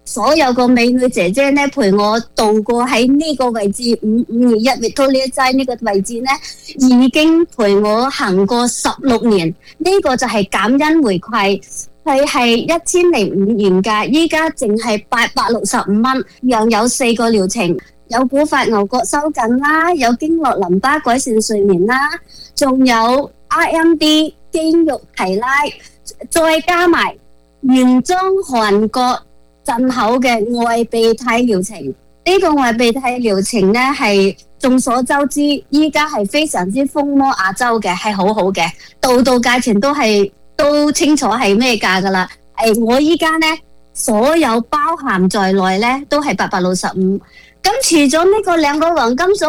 Speaker 16: 所有個美女姐姐咧陪我度過喺呢個位置五五二一 Victoria 齋呢個位置咧，已經陪我行過十六年。呢、這個就係感恩回饋，佢係一千零五元㗎，依家淨係八百六十五蚊，又有四個療程，有古法牛角收緊啦，有經絡淋巴改善睡眠啦，仲有 R M D 肌肉提拉，再加埋原裝韓國進口嘅外鼻涕療程。呢、這個外鼻涕療程呢係眾所周知，依家係非常之風靡亞洲嘅，係好好嘅，度度價錢都係都清楚係咩價噶啦。誒，我依家呢所有包含在內呢都係八百六十五。咁除咗呢個兩個黃金鎖